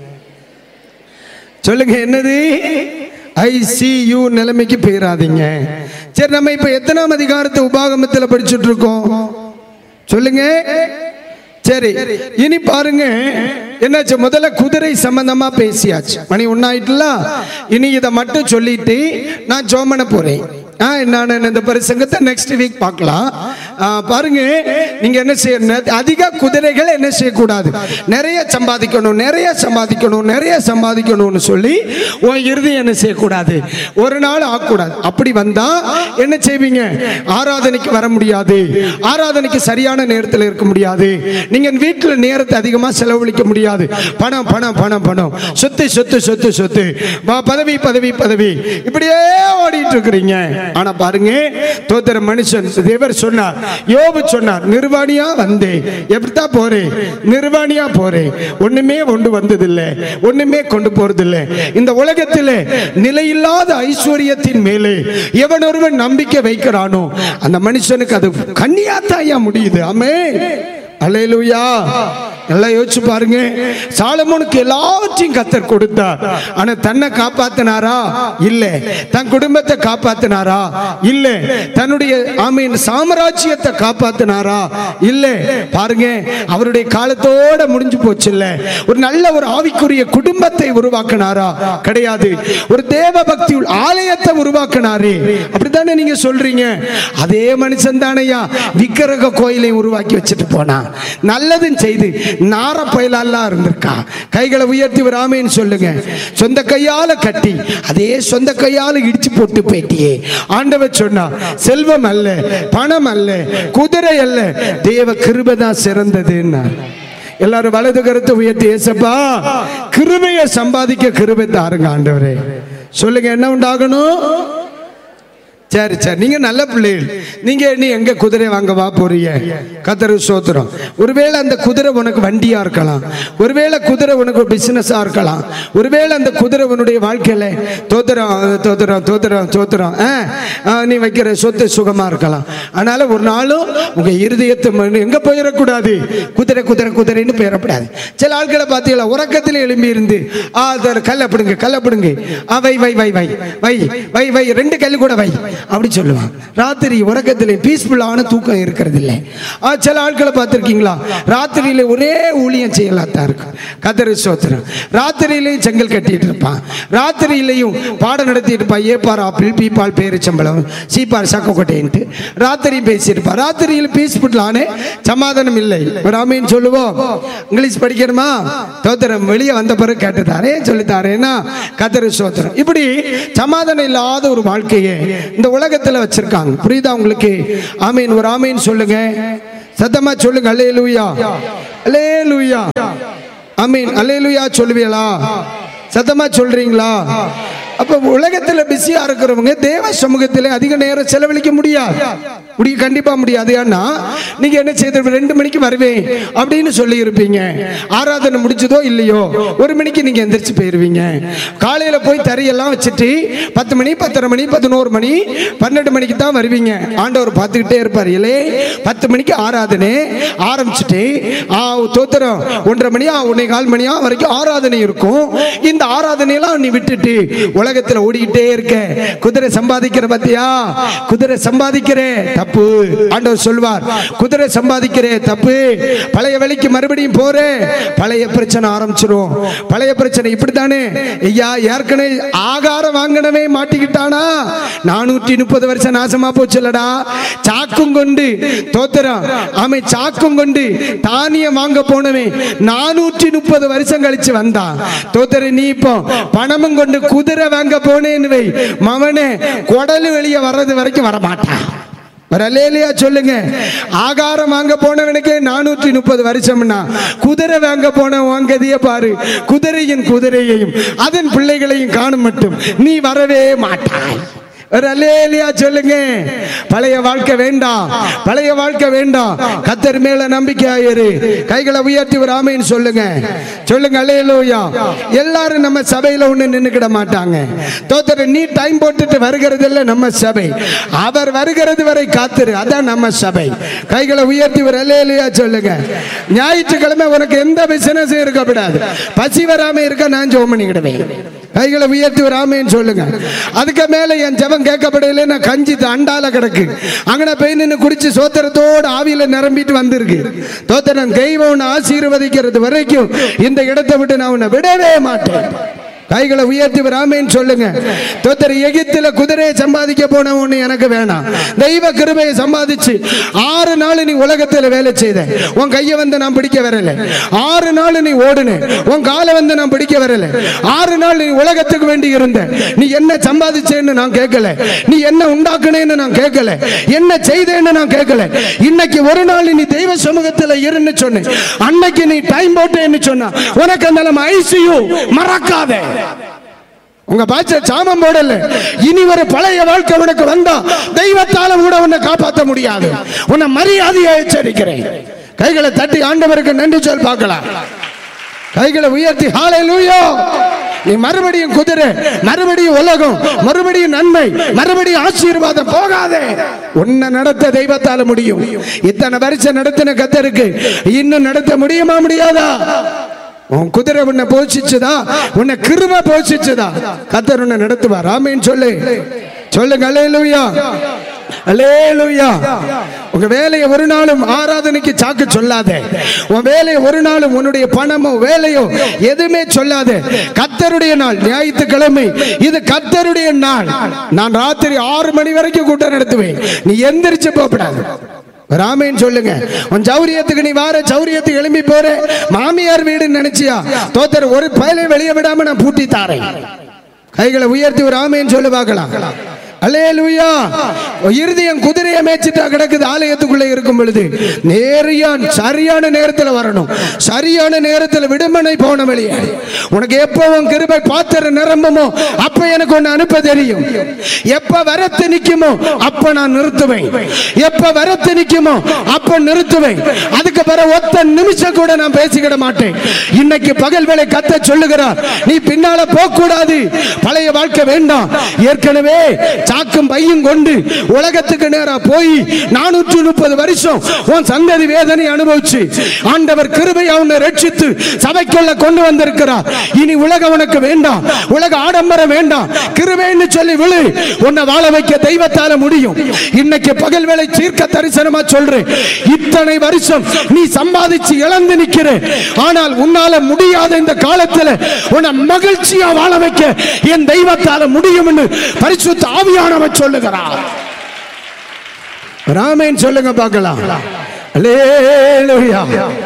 சொல்லுங்க, என்னது? ICU நிலைமைக்கு பெயராதீங்க. சரி, நம்ம இப்ப எத்தனாம் அதிகாரத்தை உபாகமத்தில் படிச்சுட்டு இருக்கோம் சொல்லுங்க. சரி, இனி பாருங்க என்னாச்சு. முதல்ல குதிரை சம்பந்தமா பேசியாச்சு. மணி 1 ஆயிட்டுல. இனி இதை மட்டும் சொல்லிட்டு நான் ஜோமன போறேன். நான் இந்த பிரசங்கத்தை நெக்ஸ்ட் வீக் பார்க்கலாம். பாருங்க, நீங்க என்ன செய்யணும், அதிக குதிரைகள் என்ன செய்யக்கூடாது, நிறைய சம்பாதிக்கணும், நிறைய சம்பாதிக்கணும், நிறைய சம்பாதிக்கணும்னு சொல்லி உன் இறுதி என்ன செய்யக்கூடாது, ஒரு நாள் ஆகக்கூடாது. அப்படி வந்தா என்ன செய்வீங்க, ஆராதனைக்கு வர முடியாது, ஆராதனைக்கு சரியான நேரத்தில் இருக்க முடியாது, நீங்க வீட்டில் நேரத்தை அதிகமாக செலவழிக்க முடியாது. பணம் பணம் பணம் பணம், சொத்து சொத்து சொத்து சொத்து, பதவி பதவி பதவி, இப்படியே ஓடிட்டு இருக்கிறீங்க. ஆனா பாருங்க, தோத்திர மனுஷன் தேவர் சொன்னார், யோபு சொன்னார், நிர்வாணியா வந்தேன், எப்படித்தான் போறேன், நிர்வாணியா போறேன், ஒண்ணுமே கொண்டு வந்ததில்லை, ஒண்ணுமே கொண்டு போறதில்லை. இந்த உலகத்திலே நிலையில்லாத ஐஸ்வர்யத்தின் மேலே எவன் ஒருவன் நம்பிக்கை வைக்கிறானோ அந்த மனுஷனுக்கு அது கன்னியாத்தாயா முடியுது. ஆமென். அல்லேலூயா. எல்லாம் யோசிச்சு பாருங்க. சாலமோனுக்கு எல்லாவற்றையும் கர்த்தர் கொடுத்தார். ஆனா தன்னை காப்பாத்தினாரா? இல்ல. தன் குடும்பத்தை காப்பாத்தினாரா? இல்ல. தன்னுடைய ஆமீன் சாம்ராஜ்யத்தை காப்பாத்தினாரா? இல்ல. பாருங்க, அவருடைய காலத்தோட முடிஞ்சு போச்சு. இல்ல, ஒரு நல்ல ஒரு ஆவிக்குரிய குடும்பத்தை உருவாக்கினாரா? கிடையாது. ஒரு தேவ பக்தி ஆலயத்தை உருவாக்கினாரே, அப்படித்தானே நீங்க சொல்றீங்க? அதே மனுஷன் தானையா விக்கிரக கோயிலை உருவாக்கி வச்சுட்டு போனா, நல்லதும் செய்து நார பயலெல்லாம் இருந்திருக்கா. கைகளை உயர்த்தி ஒரு ஆமென் சொல்லுங்க. சொந்த கையால கட்டி அதே சொந்த கையால இடிச்சு போட்டு போயிட்டியே. ஆண்டவர் சொன்னா, செல்வம் அல்ல, பணம் அல்ல, குதிரை அல்ல, தேவ கிருபை தான் சிறந்ததுன்னா. எல்லாரும் வலது கருத்தை உயர்த்தி, ஏசப்பா கிருபையை சம்பாதிக்க கிருபை தாருங்க ஆண்டவரே. சொல்லுங்க, என்ன உண்டாகணும்? சரி சரி, நீங்க நல்ல பிள்ளைகள். நீங்க எங்க குதிரை வாங்க வா போறீங்க? கர்த்தருக்கு ஸ்தோத்திரம். ஒருவேளை அந்த குதிரை உனக்கு வண்டியா இருக்கலாம், ஒருவேளை குதிரை உனக்கு பிசினஸா இருக்கலாம், ஒருவேளை அந்த குதிரை உன்னுடைய வாழ்க்கையில தோத்திரம் தோத்திரம் தோத்திரம் தோத்திரம் நீ வைக்கிற சொத்து சுகமா இருக்கலாம். அதனால ஒரு நாளும் உங்க இருதயத்தை எங்க போயிடக்கூடாது, குதிரை குதிரை குதிரைன்னு போயிடக்கூடாது. சில ஆட்களை பார்த்தீங்களா, உறக்கத்தில் எழும்பி இருந்து கல்லப்படுங்க கல்லப்படுங்க, வை வை வை வை வை வை வை, 2 கல்லு கூட வை அப்படி சொல்லுவான். ராத்திரி உறக்கத்திலே பீஸ்ஃபுல்லான தூக்கம் இருக்கிறது இல்லை. சில ஆட்களை பார்த்திருக்கீங்களா, ராத்திரியில ஒரே ஊழியம் செய்யலாத்தான் இருக்கு. கர்த்தருக்கு ஸ்தோத்திரம். ராத்திரியிலையும் செங்கல் கட்டிட்டு இருப்பான், ராத்திரியிலையும் பாடம் நடத்திட்டு இருப்பான். ஏப்பார் ஆப்பிள், பீப்பால் பேரிச்சம்பளம், சீப்பார் சக்கோட்டைன்ட்டு ராத்திரியும் பேசியிருப்பான். ராத்திரியில் பீஸ்ஃபுல்லான சமாதானம் இல்லை. ஒரு ஆமீன் சொல்லுவோம். இங்கிலீஷ் படிக்கணுமா? ஸ்தோத்திரம். வெளியே வந்த பிறகு கேட்டுத்தாரே சொல்லித்தாரேன்னா கர்த்தருக்கு ஸ்தோத்திரம். இப்படி சமாதானம் இல்லாத ஒரு வாழ்க்கையை இந்த உலகத்துல வச்சிருக்காங்க. புரியுதா உங்களுக்கு? ஆமீன். ஒரு ஆமீன் சொல்லுங்க. சத்தமா சொல்லுங்க அல்லேலூயா, அல்லேலூயா. ஆமீன். அல்லேலூயா சொல்லுவீங்களா? சத்தமா சொல்றீங்களா? அப்ப உலகத்துல பிஸியா இருக்கிறவங்க தேவ சமூகத்தில் அதிக நேரம் செலவழிக்க முடியாது. கண்டிப்பா முடியாது. ஏன்னா நீங்க என்ன செய்த 2 மணிக்கு வருவேன் அப்படின்னு சொல்லி இருப்பீங்க. ஆராதனை முடிச்சதோ இல்லையோ 1 மணிக்கு நீங்க எந்திரிச்சு போயிருவீங்க. காலையில போய் தரையெல்லாம் வச்சுட்டு 10 மணி 10:30 மணி 11 மணி 12 மணிக்கு தான் வருவீங்க. ஆண்டவர் பார்த்துக்கிட்டே இருப்பார். இல்லே 10 மணிக்கு ஆராதனை ஆரம்பிச்சுட்டு தோத்திரம் 1:30 மணியா 1:15 மணியா வரைக்கும் ஆராதனை இருக்கும். இந்த ஆராதனையெல்லாம் நீ விட்டுட்டு உலகத்துல ஓடிக்கிட்டே இருக்க. குதிரை சம்பாதிக்கிற பத்தியா? குதிரை சம்பாதிக்கிற தப்பு. ஆண்டவர் சொல்வார், குதிரை சம்பாதிக்கிற தப்பு. பழைய வழிக்கு மறுபடியும் போற, பழைய பிரச்சனை ஆரம்பிச்சிரும். பழைய பிரச்சனை இப்படித்தானே ஐயா, ஏற்கனவே ஆகாரம் வாங்கினவே மாட்டிக்கிட்டானா 430 வருஷம் நாசமா போச்சுலடா. சாக்கும் கொண்டு தோத்திரம் ஆமை சாக்கும் கொண்டு தானியம் வாங்க போனவன் 430 வருஷம் கழிச்சு வந்தான். தோத்திர நீ இப்போ பணமும் கொண்டு குதிரை வாங்க போனேன்னு வை, மவனே குடலு வெளியே வர்றது வரைக்கும் வரமாட்டான். அல்லேலூயா சொல்லுங்க. ஆகாரம் வாங்க போனவனுக்கு 430 வருஷம்னா குதிரை வாங்க போன வாங்கதிய பாரு. குதிரையையும் அதன் பிள்ளைகளையும் காணும் மட்டும் நீ வரவே மாட்டாய். அல்லேலூயா சொல்லுங்க. பழைய வாழ்க்கை வேண்டாம், பழைய வாழ்க்கை வேண்டாம். கர்த்தர் மேல நம்பிக்கையாயிரு. கைகளை உயர்த்தி ஒரு ஆமென் சொல்லுங்க, சொல்லுங்க அல்லேலூயா. எல்லாரும் நம்ம சபையில ஒண்ணு நின்னுக்கிட மாட்டாங்க. தோத்தர நீ டைம் போட்டுட்டு வருகிறது இல்ல நம்ம சபை. அவர் வருகிறது வரை காத்திரு, அதான் நம்ம சபை. கைகளை உயர்த்தி ஒரு அல்லேலூயா சொல்லுங்க. ஞாயிற்றுக்கிழமை உனக்கு எந்த பிசினஸும் இருக்கக்கூடாது. பசி வராம இருக்க நான் ஜெபம் பண்ணிக்கிடுவேன். கைகளை உயர்த்தி ஒரு ஆமென் சொல்லுங்க. அதுக்கு மேல என் ஜெபம் கேட்கப்படல, நான் கஞ்சி அண்டால கிடக்கு அங்கன போய் நின்று குடிச்சு சோத்திரத்தோடு ஆவியில நிரம்பிட்டு வந்திருக்கு. தோத்திரம் தெய்வம் ஆசீர்வதிக்கிறது வரைக்கும் இந்த இடத்தை விட்டு நான் உன்னை விடவே மாட்டேன். கைகளை உயர்த்தி ஆமென் சொல்லுங்க. தோத்திர எகிப்தில குதிரையை சம்பாதிக்க போன ஒண்ணு எனக்கு வேணாம். தெய்வ கிருபையை சம்பாதிச்சு 6 நாள் நீ உலகத்தில் வேலை செய்த. உன் கையை வந்து நான் பிடிக்க வரல. 6 நாள் நீ ஓடுன. உன் காலை வந்து நான் பிடிக்க வரல. 6 நாள் நீ உலகத்துக்கு வேண்டி இருந்த. நீ என்ன சம்பாதிச்சேன்னு நான் கேட்கல. நீ என்ன உண்டாக்குனேன்னு நான் கேட்கல. என்ன செய்தேன்னு நான் கேட்கல. இன்னைக்கு ஒரு நாள் நீ தெய்வ சமூகத்தில் இருன்னு சொன்ன. அன்னைக்கு நீ டைம் போட்டேன்னு சொன்னா உனக்கு அந்த நம்ம ஐசியூ மறக்காதே. உங்க பாச்ச சாமம் போடல. இனி ஒரு பழைய வாழ்க்கை உனக்கு வந்தா தெய்வத்தால கூட உன்னை காப்பாற்ற முடியாது. உன்னை மரியாதையை எச்சரிக்கிறேன். கைகளை தட்டி ஆண்டவருக்கு நன்றி சொல் பார்க்கலாம். கைகளை உயர்த்தி ஹல்லேலூயா. நீ மறுபடியும் குதிரை, மறுபடியும் உலகம், மறுபடியும் நன்மை, மறுபடியும் ஆசீர்வாதம் போகாதே. உன்னை நடத்த தெய்வத்தால முடியும். இத்தனை வருஷம் நடத்தின கர்த்தருக்கு இன்னும் நடத்த முடியுமா முடியாதா? உன் குதிரை உன்னை போஷிச்சுதா? உன்னை கிருபை போஷிச்சுதா? கர்த்தர் உன்னை நடத்துவார். ஆமென் சொல்லு, சொல்லுங்க அல்லேலூயா, அல்லேலூயா. உங்க வேலையை ஒரு நாளும் ஆராதனைக்கு சாக்கு சொல்லாதே. உன் வேலையை ஒரு நாளும் உன்னுடைய பணமோ வேலையோ எதுவுமே சொல்லாதே. கர்த்தருடைய நாள் ஞாயிற்றுக்கிழமை, இது கர்த்தருடைய நாள். நான் ராத்திரி 6 மணி வரைக்கும் கூட்டம் நடத்துவேன். நீ எந்திரிச்சு போகக்கூடாது. ராமேன் சொல்லுங்க. உன் சௌரியத்துக்கு நீ வார சௌரியத்துக்கு எழும்பி போற. மாமியார் வீடு நினைச்சியா? தோத்தர் ஒரு பயலை வெளியே விடாம நான் பூட்டி தாரேன். கைகளை உயர்த்தி ஒரு ஆமென் சொல்லு பார்க்கலாம். அல்லேலூயா. இருதயம் குதிரையை மேய்ச்சிட்டா கிடக்குது. ஆலயத்துக்குள்ளே இருக்கும் பொழுது சரியான நேரத்தில் வரணும். சரியான நேரத்தில் விடுமனை போன வழியே உனக்கு எப்போ உன் கிருபை பாத்திர நிரம்புமோ அப்ப எனக்கு ஒன்னு அனுப்ப தெரியும். எப்ப வரத்து நிக்குமோ அப்ப நான் நிறுத்துவேன். எப்ப வரத்து நிக்குமோ அப்ப நிறுத்துவேன். அதுக்கு பிறகு ஒத்த நிமிஷம் கூட நான் பேசிக்கிட மாட்டேன். இன்னைக்கு பகல் வேளை கத்த சொல்லுகிறார், நீ பின்னால போக கூடாது. பழைய வாழ்க்கை வேண்டாம். ஏற்கனவே சாக்கும் பையும் கொண்டு உலகத்துக்கு நேரா போய் 430 வருஷம் உன் சந்ததி வேதனை அனுபவிச்சு ஆண்டவர் கிருபையை உன்னை ரட்சித்து சபைக்குள்ள கொண்டு வந்திருக்கிறார். இனி உலகம் உனக்கு வேண்டாம். உலக ஆடம்பரம் வேண்டாம். கிருபைன்னு சொல்லி விழு. உன்னை வாழ வைக்க தெய்வத்தால முடியும். இன்னைக்கு பகல் வேளை தீர்க்க தரிசனமா சொல்றேன். இத்தனை வருஷம் நீ சம்பாதிச்சு இழந்து நிக்கிற. ஆனால் உன்னால முடியாத இந்த காலத்துல உன்னை மகிழ்ச்சியா வாழ வைக்க என் தெய்வத்தால முடியும் என்று பரிசுத்த ஆவியானவர் சொல்லுகிறார். ஆமென் சொல்லுங்க பார்க்கலாம். அல்லேலூயா,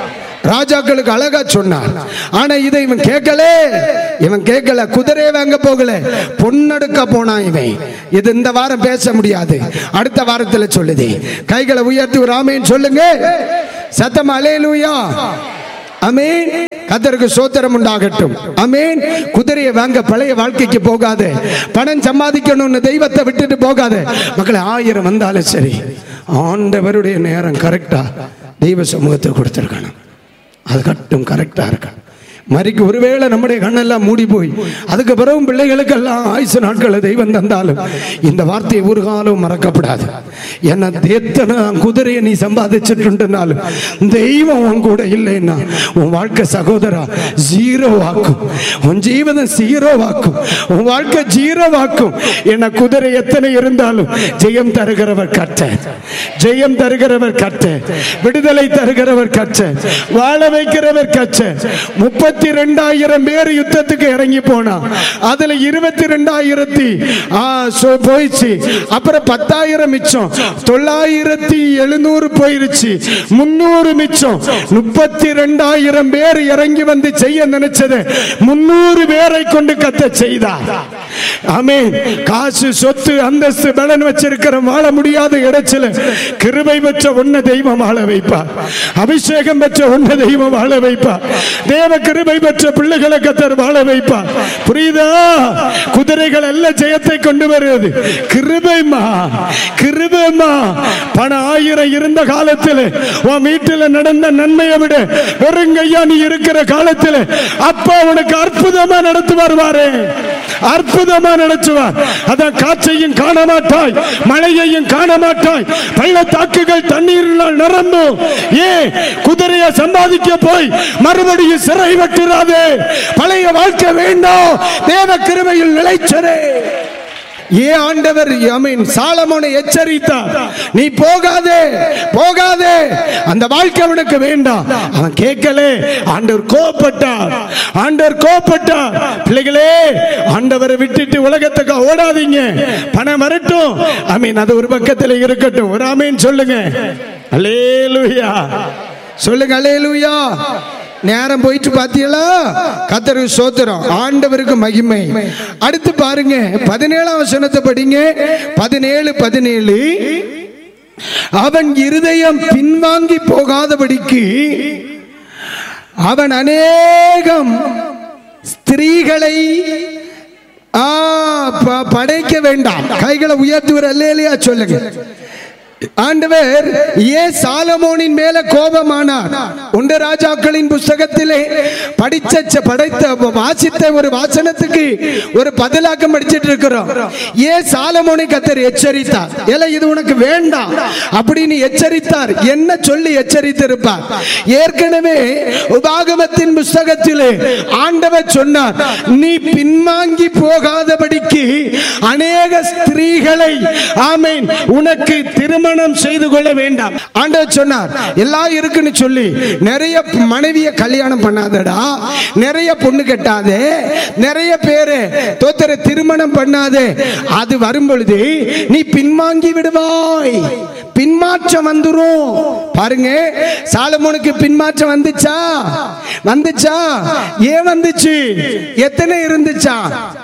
ராஜாக்களுக்கு அழகா சொன்னார். ஆனா இதை இவன் கேட்கல. குதிரையை வாங்க போகல, பொன்னெடுக்க போனான் இவன். இது இந்த வாரம் பேச முடியாது, அடுத்த வாரத்தில் சொல்லுது. கைகளை உயர்த்தி ஒரு ஆமென் சொல்லுங்க. சத்தம் அல்லேலூயா. ஆமென். கர்த்தருக்கு ஸ்தோத்திரம் உண்டாகட்டும். ஆமென். குதிரையை வாங்க பழைய வாழ்க்கைக்கு போகாத, பணம் சம்பாதிக்கணும்னு தெய்வத்தை விட்டுட்டு போகாத. மக்களை 1000 வந்தாலும் சரி, ஆண்டவருடைய நேரம் கரெக்டா தெய்வ சமூகத்தை கொடுத்துருக்கணும். அது கட்டும் கரெக்டா இருக்கணும். மறிக்கு ஒருவேளை நம்முடைய கண்ணெல்லாம் மூடி போய் அதுக்கு பிறகு பிள்ளைகளுக்கெல்லாம் ஆயுசு நாட்களை தெய்வம் தந்தாலும் இந்த வார்த்தையை ஒரு காலம் மறக்கப்படாது. ஏன்னா எத்தனை குதிரையை நீ சம்பாதிச்சுட்டுனாலும் தெய்வம் உன் கூட இல்லைன்னா உன் வாழ்க்கை சகோதரா ஜீரோவாக்கும், உன் ஜீவனம் ஜீரோவாக்கும், உன் வாழ்க்கை ஜீரோவாக்கும். ஏன்னா குதிரை எத்தனை இருந்தாலும் ஜெயம் தருகிறவர் கர்த்தர், ஜெயம் தருகிறவர் கர்த்தர், விடுதலை தருகிறவர் கர்த்தர், வாழ வைக்கிறவர் கர்த்தர். 32,000 பேர் யுத்தத்துக்கு இறங்கி போனா, அதுல 22,000 போயிடுச்சு. அப்புறம் 10,000 மிச்சம், 9,700 போயிருச்சு, 300 மிச்சம். 32,000 பேர் இறங்கி வந்து செய்ய நினைச்சது 300 பேரை கொண்டு கத்த செய்தார். ஆமென். காசு சொத்து அந்தஸ்து பலன் வச்சிருக்கிற வாழ முடியாத இடத்துல கிருபை பெற்ற ஒன்ன தெய்வம் வாழ வைப்பார், அபிஷேகம் பெற்ற ஒன்ன தெய்வம் வாழ வைப்பார், தேவ கிருபை பெற்ற பிள்ளைகளை கர்த்தர் வாழ வைப்பார். புரியுதா? குதிரைகள் எல்லாம் ஜெயத்தை கொண்டு வருவது கிருபைமா, கிருபைமா. பணம் 1000 இருந்த காலத்தில் உன் வீட்டில் நடந்த நன்மையை விட வெறுங்கையா நீ இருக்கிற காலத்தில் அப்பா உனக்கு அற்புதமா நடத்து வருவாரே, அற்புதமா நடத்துவார். அதான் காற்றையும் காண மாட்டாய், மழையையும் காண மாட்டாய், பள்ளத்தாக்குகள் தண்ணீரினால் நிரம்பும். ஏன் குதிரையை சம்பாதிக்க போய் மறுபடியும் சிறை வெட்டுறாதே. பழைய வாழ்க்கை வேண்டாம், தேவ கிருபையில் நிலைச்சரே. ஏன் ஆண்டவர் சாலமோனை எச்சரித்தார், நீ போகாதே போகாதே, அந்த வாழ்க்கை அவனுக்கு வேண்டாம். அவன் கேட்கல, ஆண்டவர் கோபப்பட்டார், ஆண்டவர் கோபப்பட்டார். பிள்ளைகளே, ஆண்டவரை விட்டுட்டு உலகத்துக்கு ஓடாதீங்க. பணம் வரட்டும், அது ஒரு பக்கத்தில் இருக்கட்டும். ஒரு ஆமீன் சொல்லுங்க. அல்லேலூயா சொல்லுங்க. அல்லேலூயா. நேரம் போயிட்டு பாத்தீங்களா? கர்த்தருக்கு ஸ்தோத்திரம், ஆண்டவருக்கு மகிமை. அடுத்து பாருங்க 17ஆம் வசனத்தை படிங்க. 17 அவன் இருதயம் பின்வாங்கி போகாதபடிக்கு அவன் அநேகம் ஸ்திரீகளை படைக்க வேண்டாம். கைகளை உயர்த்துவர் அல்லேலூயா சொல்லுங்க. ஆண்டவர் ஏன் சாலமோனின் மேல கோபமானார்? ஒன்று ராஜாக்களின் புஸ்தகத்திலே வாசித்த ஒரு வாசனத்துக்கு ஒரு பதிலாக்கம் படிச்சிட்டு இருக்கிறோம். ஏன் சாலமோனை கர்த்தர் எச்சரித்தார்? ஏல இது உனக்கு வேண்டாம் அப்படின்னு எச்சரித்தார். என்ன சொல்லி எச்சரித்திருப்பார்? ஏற்கனவே உபாகமத்தின் புஸ்தகத்திலே ஆண்டவர் சொன்னார், நீ பின்வாங்கி போகாதபடிக்கு அநேக ஸ்திரீகளை ஆமென் உனக்கு திருமணம் செய்து கொள்ள வேண்டாம். ஆண்டவர் சொன்னார், எல்லாம் இருக்குன்னு சொல்லி நிறைய மனைவியை கல்யாணம் பண்ணாதடா, நிறைய பொண்ணு கட்டாதே, நிறைய பேரு தோத்தர திருமணம் பண்ணாதே. அது வரும் பொழுது நீ பின்வாங்கி விடுவாய், பின்மாற்றம் வந்துரும். பாருங்க, சாலமோனுக்கு பின்மாற்றம் வந்துச்சா? வந்துச்சா? ஏன் வந்துச்சு? எத்தனை இருந்துச்சா?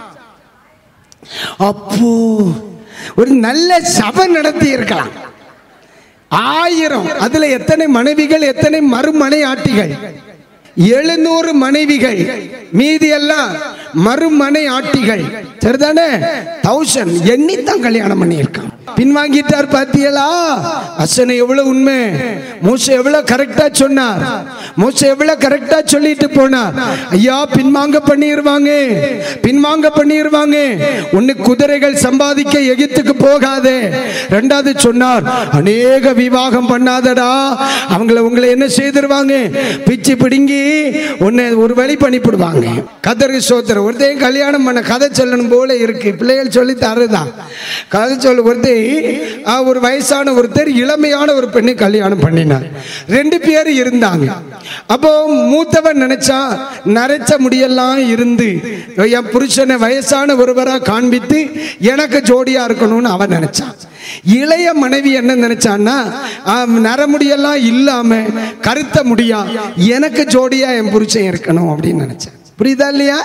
அப்போ ஒரு நல்ல சபை நடத்தி இருக்கலாம். 1000, அதுல எத்தனை மனைவிகள், எத்தனை மறுமனை ஆட்டிகள்? 700 மனைவிகள், மீதி எல்லாம் மறுமனை ஆட்டிகள். சரிதானே? 1000 எண்ணித்தான் கல்யாணம் பண்ணியிருக்கான். பின்வாங்கிட்டார். பாத்தீங்களா வசனம் எவ்வளவு உண்மை? மோசே எவ்வளவு கரெக்டா சொன்னார், மோசே எவ்வளவு கரெக்டா சொல்லிட்டு போனார். ஐயா, பின்வாங்க பண்ணிடுவாங்க, பின்வாங்க பண்ணிடுவாங்க. ஒன்னு குதிரைகள் சம்பாதிக்க எகிப்துக்கு போகாதே. ரெண்டாவது சொன்னார், அநேக விவாகம் பண்ணாதடா, உங்களை என்ன செய்திருவாங்க? பிச்சு பிடுங்கி உன்னை ஒரு வழி பண்ணிவிடுவாங்க. கர்த்தருக்கு ஸ்தோத்திரம். ஒருத்தையும் கல்யாணம் பண்ண கதை சொல்லணும் போல இருக்கு. பிள்ளைகள் சொல்லி தருதான் கதை சொல்ல. ஒருத்தையும் ஒரு வயசான ஒருத்தர் இளமையான ஒரு பெண்ணை கல்யாணம் பண்ணினார். 2 பேர் இருந்தாங்க. அப்போ மூத்தவன் நினைச்சா நரைச்ச முடியெல்லாம் இருந்து என் புருஷனை வயசான ஒருவரா காண்பித்து எனக்கு ஜோடியா இருக்கணும்னு அவன் நினைச்சான். இளைய மனைவி என்ன நினைச்சான்னா, நரமுடியெல்லாம் இல்லாம கருத்த முடியா எனக்கு ஜோடியா என் புருஷன் இருக்கணும் அப்படின்னு நினைச்சான். புரியுதா இல்லையா?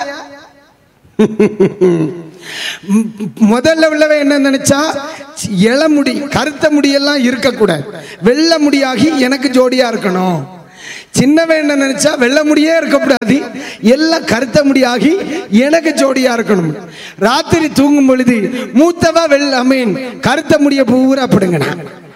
முதல்ல உள்ளவன் என்ன நினைச்சா, இளமுடி கருத்த முடியெல்லாம் இருக்கக்கூடாது, வெள்ளை முடியாகி எனக்கு ஜோடியா இருக்கணும். சின்னவன் என்ன நினைச்சா, வெள்ளை முடியே இருக்கக்கூடாது, எல்லாம் கருத்த முடியாகி எனக்கு ஜோடியா இருக்கணும். ராத்திரி தூங்கும் பொழுது மூத்தவா கருத்த முடிய பூரா பிடுங்கனா,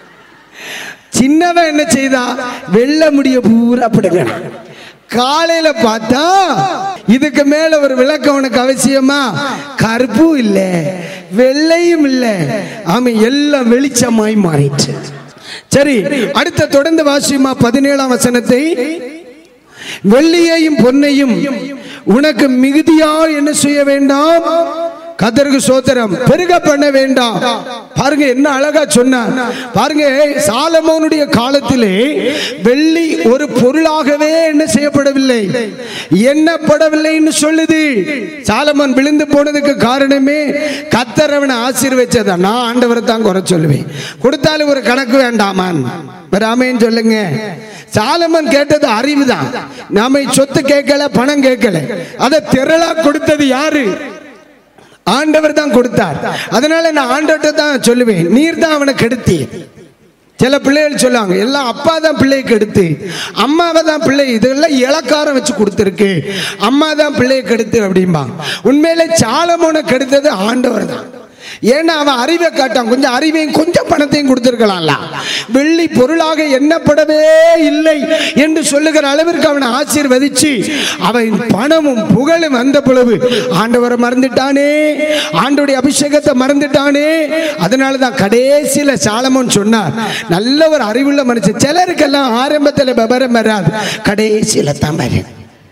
சின்னவன் என்ன செய்தா வெள்ளை முடிய பூரா பிடுங்கனா. காலையில பார்த்தா இதுக்கு மேல ஒரு விளக்கம் உனக்கு அவசியமா? கருப்பும் இல்ல வெள்ளையும் இல்ல, எல்லாம் வெளிச்சமாய் மாறிச்சு. சரி, அடுத்த தொடர்ந்து வாசியுமா 17ஆம் வசனத்தை. வெள்ளியையும் பொன்னையும் உனக்கு மிகுதியா என்ன செய்ய வேண்டாம், கர்த்தருக்கு ஸ்தோத்திரம், பெருக பண்ண வேண்டாம். பாருங்க என்ன அழகா சொன்னார் பாருங்க. சாலமோனுடைய காலத்திலே வெள்ளி ஒரு பொருளாகவே என்ன செய்யப்படவில்லை, எண்ணப்படவில்லைன்னு சொல்லுது. சாலமோன் விழுந்து போனதுக்கு காரணமே கர்த்தர் அவனை ஆசீர்வதிச்சதா. நான் ஆண்டவரை தான் குறை சொல்லுவேன், கொடுத்தாலும் ஒரு கணக்கு வேண்டாமான். ஆமென் சொல்லுங்க. சாலமன் கேட்டது அறிவு தான். நாம சொத்து கேட்கல, பணம் கேட்கல, அதை திரளா கொடுத்தது யாரு? ஆண்டவர் தான் கொடுத்தார். அதனால நான் ஆண்டவர்கிட்ட தான் சொல்லுவேன், நீர் தான் அவனை கெடுத்தி. சில பிள்ளைகள் சொல்லுவாங்க, எல்லாம் அப்பா தான் பிள்ளையை கெடுத்து, அம்மாவை தான் பிள்ளை, இதெல்லாம் இலக்காரம் வச்சு கொடுத்துருக்கு, அம்மா தான் பிள்ளையை கெடுத்து அப்படிம்பாங்க. உண்மையிலே சாலமோனை கெடுத்தது ஆண்டவர் தான். ஏன்னா அவன் அறிவை காட்டான், கொஞ்சம் அறிவையும் கொஞ்சம் பணத்தையும் கொடுத்திருக்கலாம்ல. வெள்ளி பொருளாக எண்ணப்படவே இல்லை என்று சொல்லுகிற அளவிற்கு அவனை ஆசீர்வதிச்சு அவன் பணமும் புகழும் வந்த பொழுது ஆண்டவரை மறந்துட்டானே, ஆண்டவருடைய அபிஷேகத்தை மறந்துட்டானே. அதனாலதான் கடைசியில சாலமோன் சொன்னார், நல்ல ஒரு அறிவுள்ள மனுஷன். சிலருக்கெல்லாம் ஆரம்பத்தில் விபரம் வராது, கடைசியில தான் வரும்.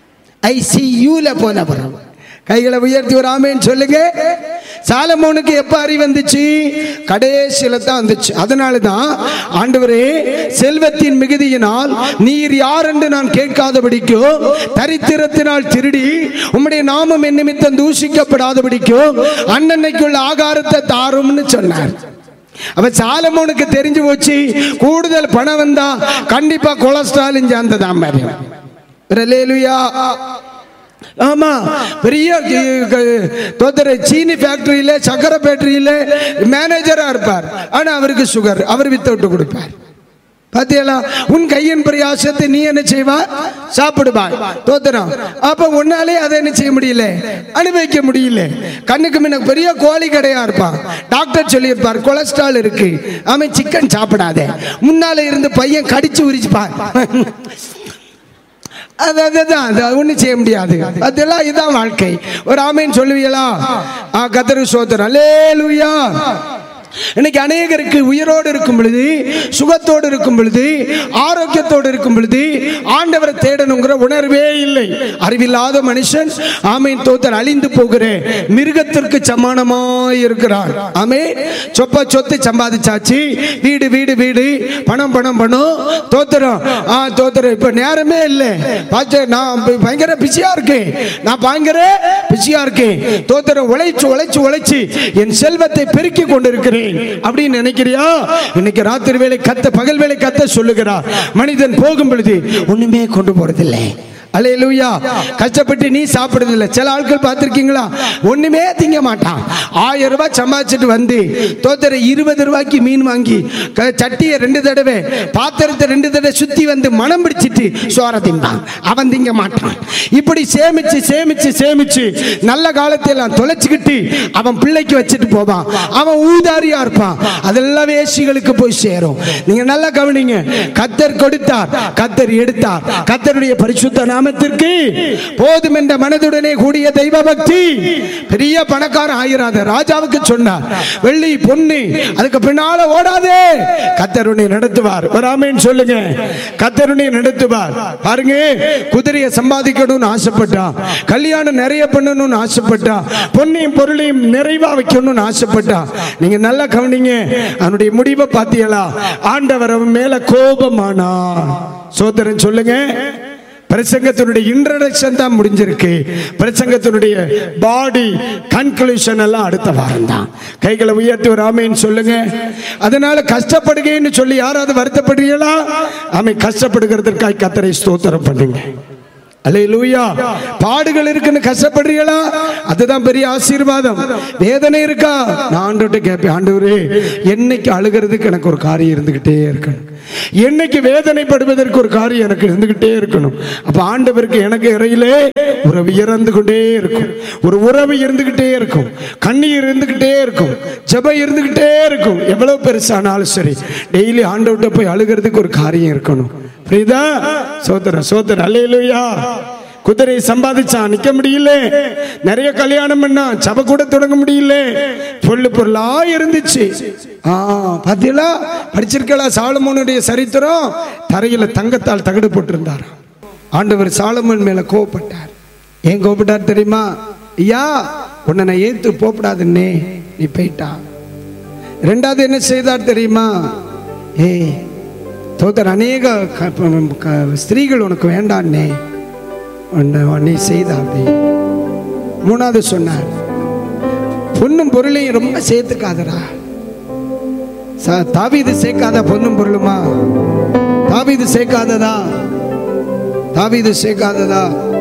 ஐசியூல போன வரும். கைகளை உயர்த்தி ஒரு ஆமென் சொல்லுங்க. சாலமோனுக்கு எப்ப அறிவு வந்துச்சு? கடைசியில தான் வந்துச்சு. அதனால தான் ஆண்டவரே, செல்வத்தின் மிகுதியினால் நீர் யார் என்று நான் கேட்காதபடிக்கோ, தரித்திரத்தினால் திருடி உம்முடைய நாமம் என் நிமித்தம் தூஷிக்கப்படாதபடிக்கோ அன்னன்னைக்குள்ள ஆகாரத்தை தாரும்னு சொன்னார். அப்ப சாலமோனுக்கு தெரிஞ்சு போச்சு, கூடுதல் பணம் வந்தா கண்டிப்பா கொலஸ்ட்ராலும் சேர்ந்ததான் மாதிரி. அல்லேலூயா. ஆமா, பெரிய சீனி ஃபேக்டரியில, சக்கரை ஃபேக்டரியில மேனேஜரா இருப்பார். ஆனா அவருக்கு சுகர், அவர் வித்தவுட்டு கொடுப்பார். பாத்தியலா? உன் கையின் பிரயாசத்தை நீ என்ன செய்வா? சாப்பிடுவாய். தோத்திரம். அப்ப உன்னாலே அதை என்ன செய்ய முடியல, அனுபவிக்க முடியல. கண்ணுக்கு முன்ன பெரிய கோழி கடையா இருப்பான், டாக்டர் சொல்லியிருப்பார் கொலஸ்ட்ரால் இருக்கு, அவன் சிக்கன் சாப்பிடாத. முன்னால இருந்து பையன் கடிச்சு உரிச்சுப்பார். ஒன்னும் செய்ய முடியாது. அதெல்லாம் இதான் வாழ்க்கை. ஒரு ஆமென் சொல்லுவீங்களா? கர்த்தருக்கு ஸ்தோத்திரம். அல்லேலூயா. இன்னைக்கு அநேகருக்கு உயிரோடு இருக்கும் பொழுது, சுகத்தோடு இருக்கும் பொழுது, ஆரோக்கியத்தோடு இருக்கும் பொழுது ஆண்டவரை தேடணுங்கிற உணர்வே இல்லை. அறிவில்லாத மனுஷன் ஆமென் தோத்தர் அழிந்து போகிற மிருகத்திற்கு சமானமாய் இருக்கிறார். ஆமென். சொத்து சம்பாதிச்சாச்சு, வீடு வீடு வீடு, பணம் பணம் பணம். தோத்திரம் தோத்திரம். இப்ப நேரமே இல்லை. நான் பயங்கர பிஸியா இருக்கேன், நான் பயங்கர பிஸியா இருக்கேன். தோத்திரம். உழைச்சு உழைச்சு உழைச்சு என் செல்வத்தை பெருக்கி கொண்டிருக்கிறேன் அப்படின்னு நினைக்கிறியா? இன்னைக்கு ராத்திரி வேளை கத்த, பகல் வேளை கத்த சொல்லுகிறார், மனிதன் போகும் பொழுது ஒண்ணுமே கொண்டு போறதில்லை. அல்லேலூயா. கஷ்டப்பட்டு நீ சாப்பிடுறதில்லை. சில ஆட்கள் பார்த்திருக்கீங்களா, ஒண்ணுமே திங்க மாட்டான். 1000 ரூபாய் சம்பாதிச்சுட்டு வந்து தோத்தர 20 ரூபாய்க்கு மீன் வாங்கி சட்டியை 2 தடவை, பாத்திரத்தை 2 தடவை சுத்தி வந்து மனம் பிடிச்சிட்டு சோற தின்பான். அவன் திங்க மாட்டான். இப்படி சேமிச்சு சேமிச்சு சேமிச்சு நல்ல காலத்தையெல்லாம் தொலைச்சுக்கிட்டு அவன் பிள்ளைக்கு வச்சுட்டு போவான். அவன் ஊதாரியா இருப்பான். அதெல்லாம் வேசிகளுக்கு போய் சேரும். நீங்க நல்லா கவனிங்க. கர்த்தர் கொடுத்தார், கர்த்தர் எடுத்தார். கர்த்தருடைய பரிசுத்த நாமத்திற்கு போதும் என்ற மனதுடனே கூடிய தெய்வ பக்தி. பெரிய பணக்காரன் ஆயிராத. ராஜாவுக்கு சொன்னார், வெள்ளி பொன்னு அதுக்கு பின்னால ஓடாதே, கர்த்தர் உன்னை நடத்துவார். ஒரு ஆமென் சொல்லுங்க. கர்த்தர் உன்னை நடத்துவார். பாருங்க, குதிரையை சம்பாதிக்கணும்னு ஆசைப்பட்டான், கல்யாணம் நிறைய பண்ணணும்னு ஆசைப்பட்டான், பொன்னையும் பொருளையும் நிறைவா வைக்கணும்னு ஆசைப்பட்டான். நீங்க நல்லா கவனிங்க, அவனுடைய முடிவை பார்த்தீங்களா? ஆண்டவர் அவன் மேல கோபமானா. சோதரன் சொல்லுங்க. பிரசங்கத்தினுடைய இன்ட்ரோடக்ஷன் தான் முடிஞ்சிருக்கு. பிரசங்கத்தினுடைய பாடி கன்க்ளூஷன் எல்லாம் அடுத்த வாரம் தான். கைகளை உயர்த்தி ஒரு ஆமென் சொல்லுங்க. அதனால கஷ்டப்படுகிறேன்னு சொல்லி யாராவது வருத்தப்படுறீங்களா? ஆமென். கஷ்டப்படுகிறதற்காக கர்த்தரை ஸ்தோத்திரம் பண்ணுங்க. அல்லேலூயா. பாடுகள் இருக்குன்னு கஷ்டப்படுறீங்களா? அதுதான் பெரிய ஆசீர்வாதம். வேதனை இருக்கா? நான் ஆண்டவர்கிட்ட கேட்பேன், ஆண்டவரே என்னைக்கு அழுகிறதுக்கு எனக்கு ஒரு காரியம் இருந்துகிட்டே இருக்கணும், என்னைக்கு வேதனைப்படுவதற்கு ஒரு காரியம் எனக்கு இருந்துகிட்டே இருக்கணும். அப்ப ஆண்டவருக்கு எனக்கு இறையிலே உறவு இறந்து கொண்டே இருக்கும், ஒரு உறவு இருந்துகிட்டே இருக்கும், கண்ணீர் இருந்துகிட்டே இருக்கும், ஜெபம் இருந்துகிட்டே இருக்கும். எவ்வளவு பெருசானாலும் சரி, டெய்லி ஆண்டவர்கிட்ட போய் அழுகிறதுக்கு ஒரு காரியம் இருக்கணும். புரியுதா? சோதர சோதர அல்லேலூயா. குதிரை சம்பாதிச்சான், நிக்க முடியல. நிறைய கல்யாணம் பண்ணா, சபை கூட தொடங்க முடியல. பொருளா இருந்துச்சு. பாத்தீங்களா? படிச்சிருக்கா? சாலமோனுடைய சரித்திரம். தரையில தங்கத்தால் தகடு போட்டிருந்தார். ஆண்டவர் சாலமோன் மேல கோபப்பட்டார். ஏன் கோபப்பட்டார் தெரியுமா? ஐயா, உன்னை நான் ஏத்து போப்படாதுன்னே நீ போயிட்டா. ரெண்டாவது என்ன செய்தார் தெரியுமா? தோதர், அநேக ஸ்திரீகள் உனக்கு வேண்டான்னே நீ செய்த. அப்படி மூணாவது சொன்னார், பொண்ணும் பொருளையும் ரொம்ப சேர்த்துக்காதரா. தாவீது சேர்க்காத பொண்ணும் பொருளுமா? தாவீது சேர்க்காததா? தாவீது சேர்க்காததா?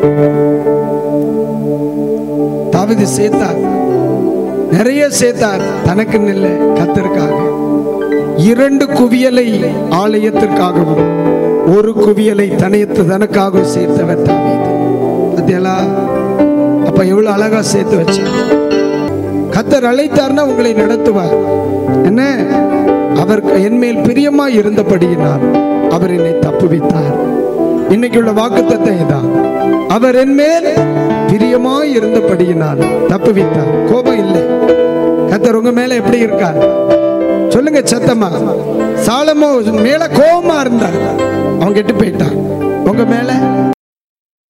தாவீது சேர்த்தார், நிறைய சேர்த்தார். தனக்குன்னு இல்லை, கர்த்தருக்காக. 2 குவியலை ஆலயத்திற்காகவும் 1 குவியலை தனக்காகவும் சேர்த்தவர் தாவீது. அதெல்லா அப்ப எவ்வளவு அழகா சேர்த்து வச்சார். கர்த்தர் அழைத்தார்னா உங்களை நடத்துவார். என்ன? அவர் என் மேல் பிரியமா இருந்தபடியினால் அவர் என்னை தப்புவித்தார். இன்னைக்கு உள்ள வாக்குத்தத்தம் இதான். அவர் என் மேல் பிரியமா இருந்தபடியினால் தப்புவித்தார். கோபம் இல்லை. கர்த்தர் உங்க மேல எப்படி இருக்கார் சொல்லுங்க சத்தமா. சாலமோன் மேல கோபமா இருந்தார், அவங்க கெட்டு போயிட்டான். உங்க மேல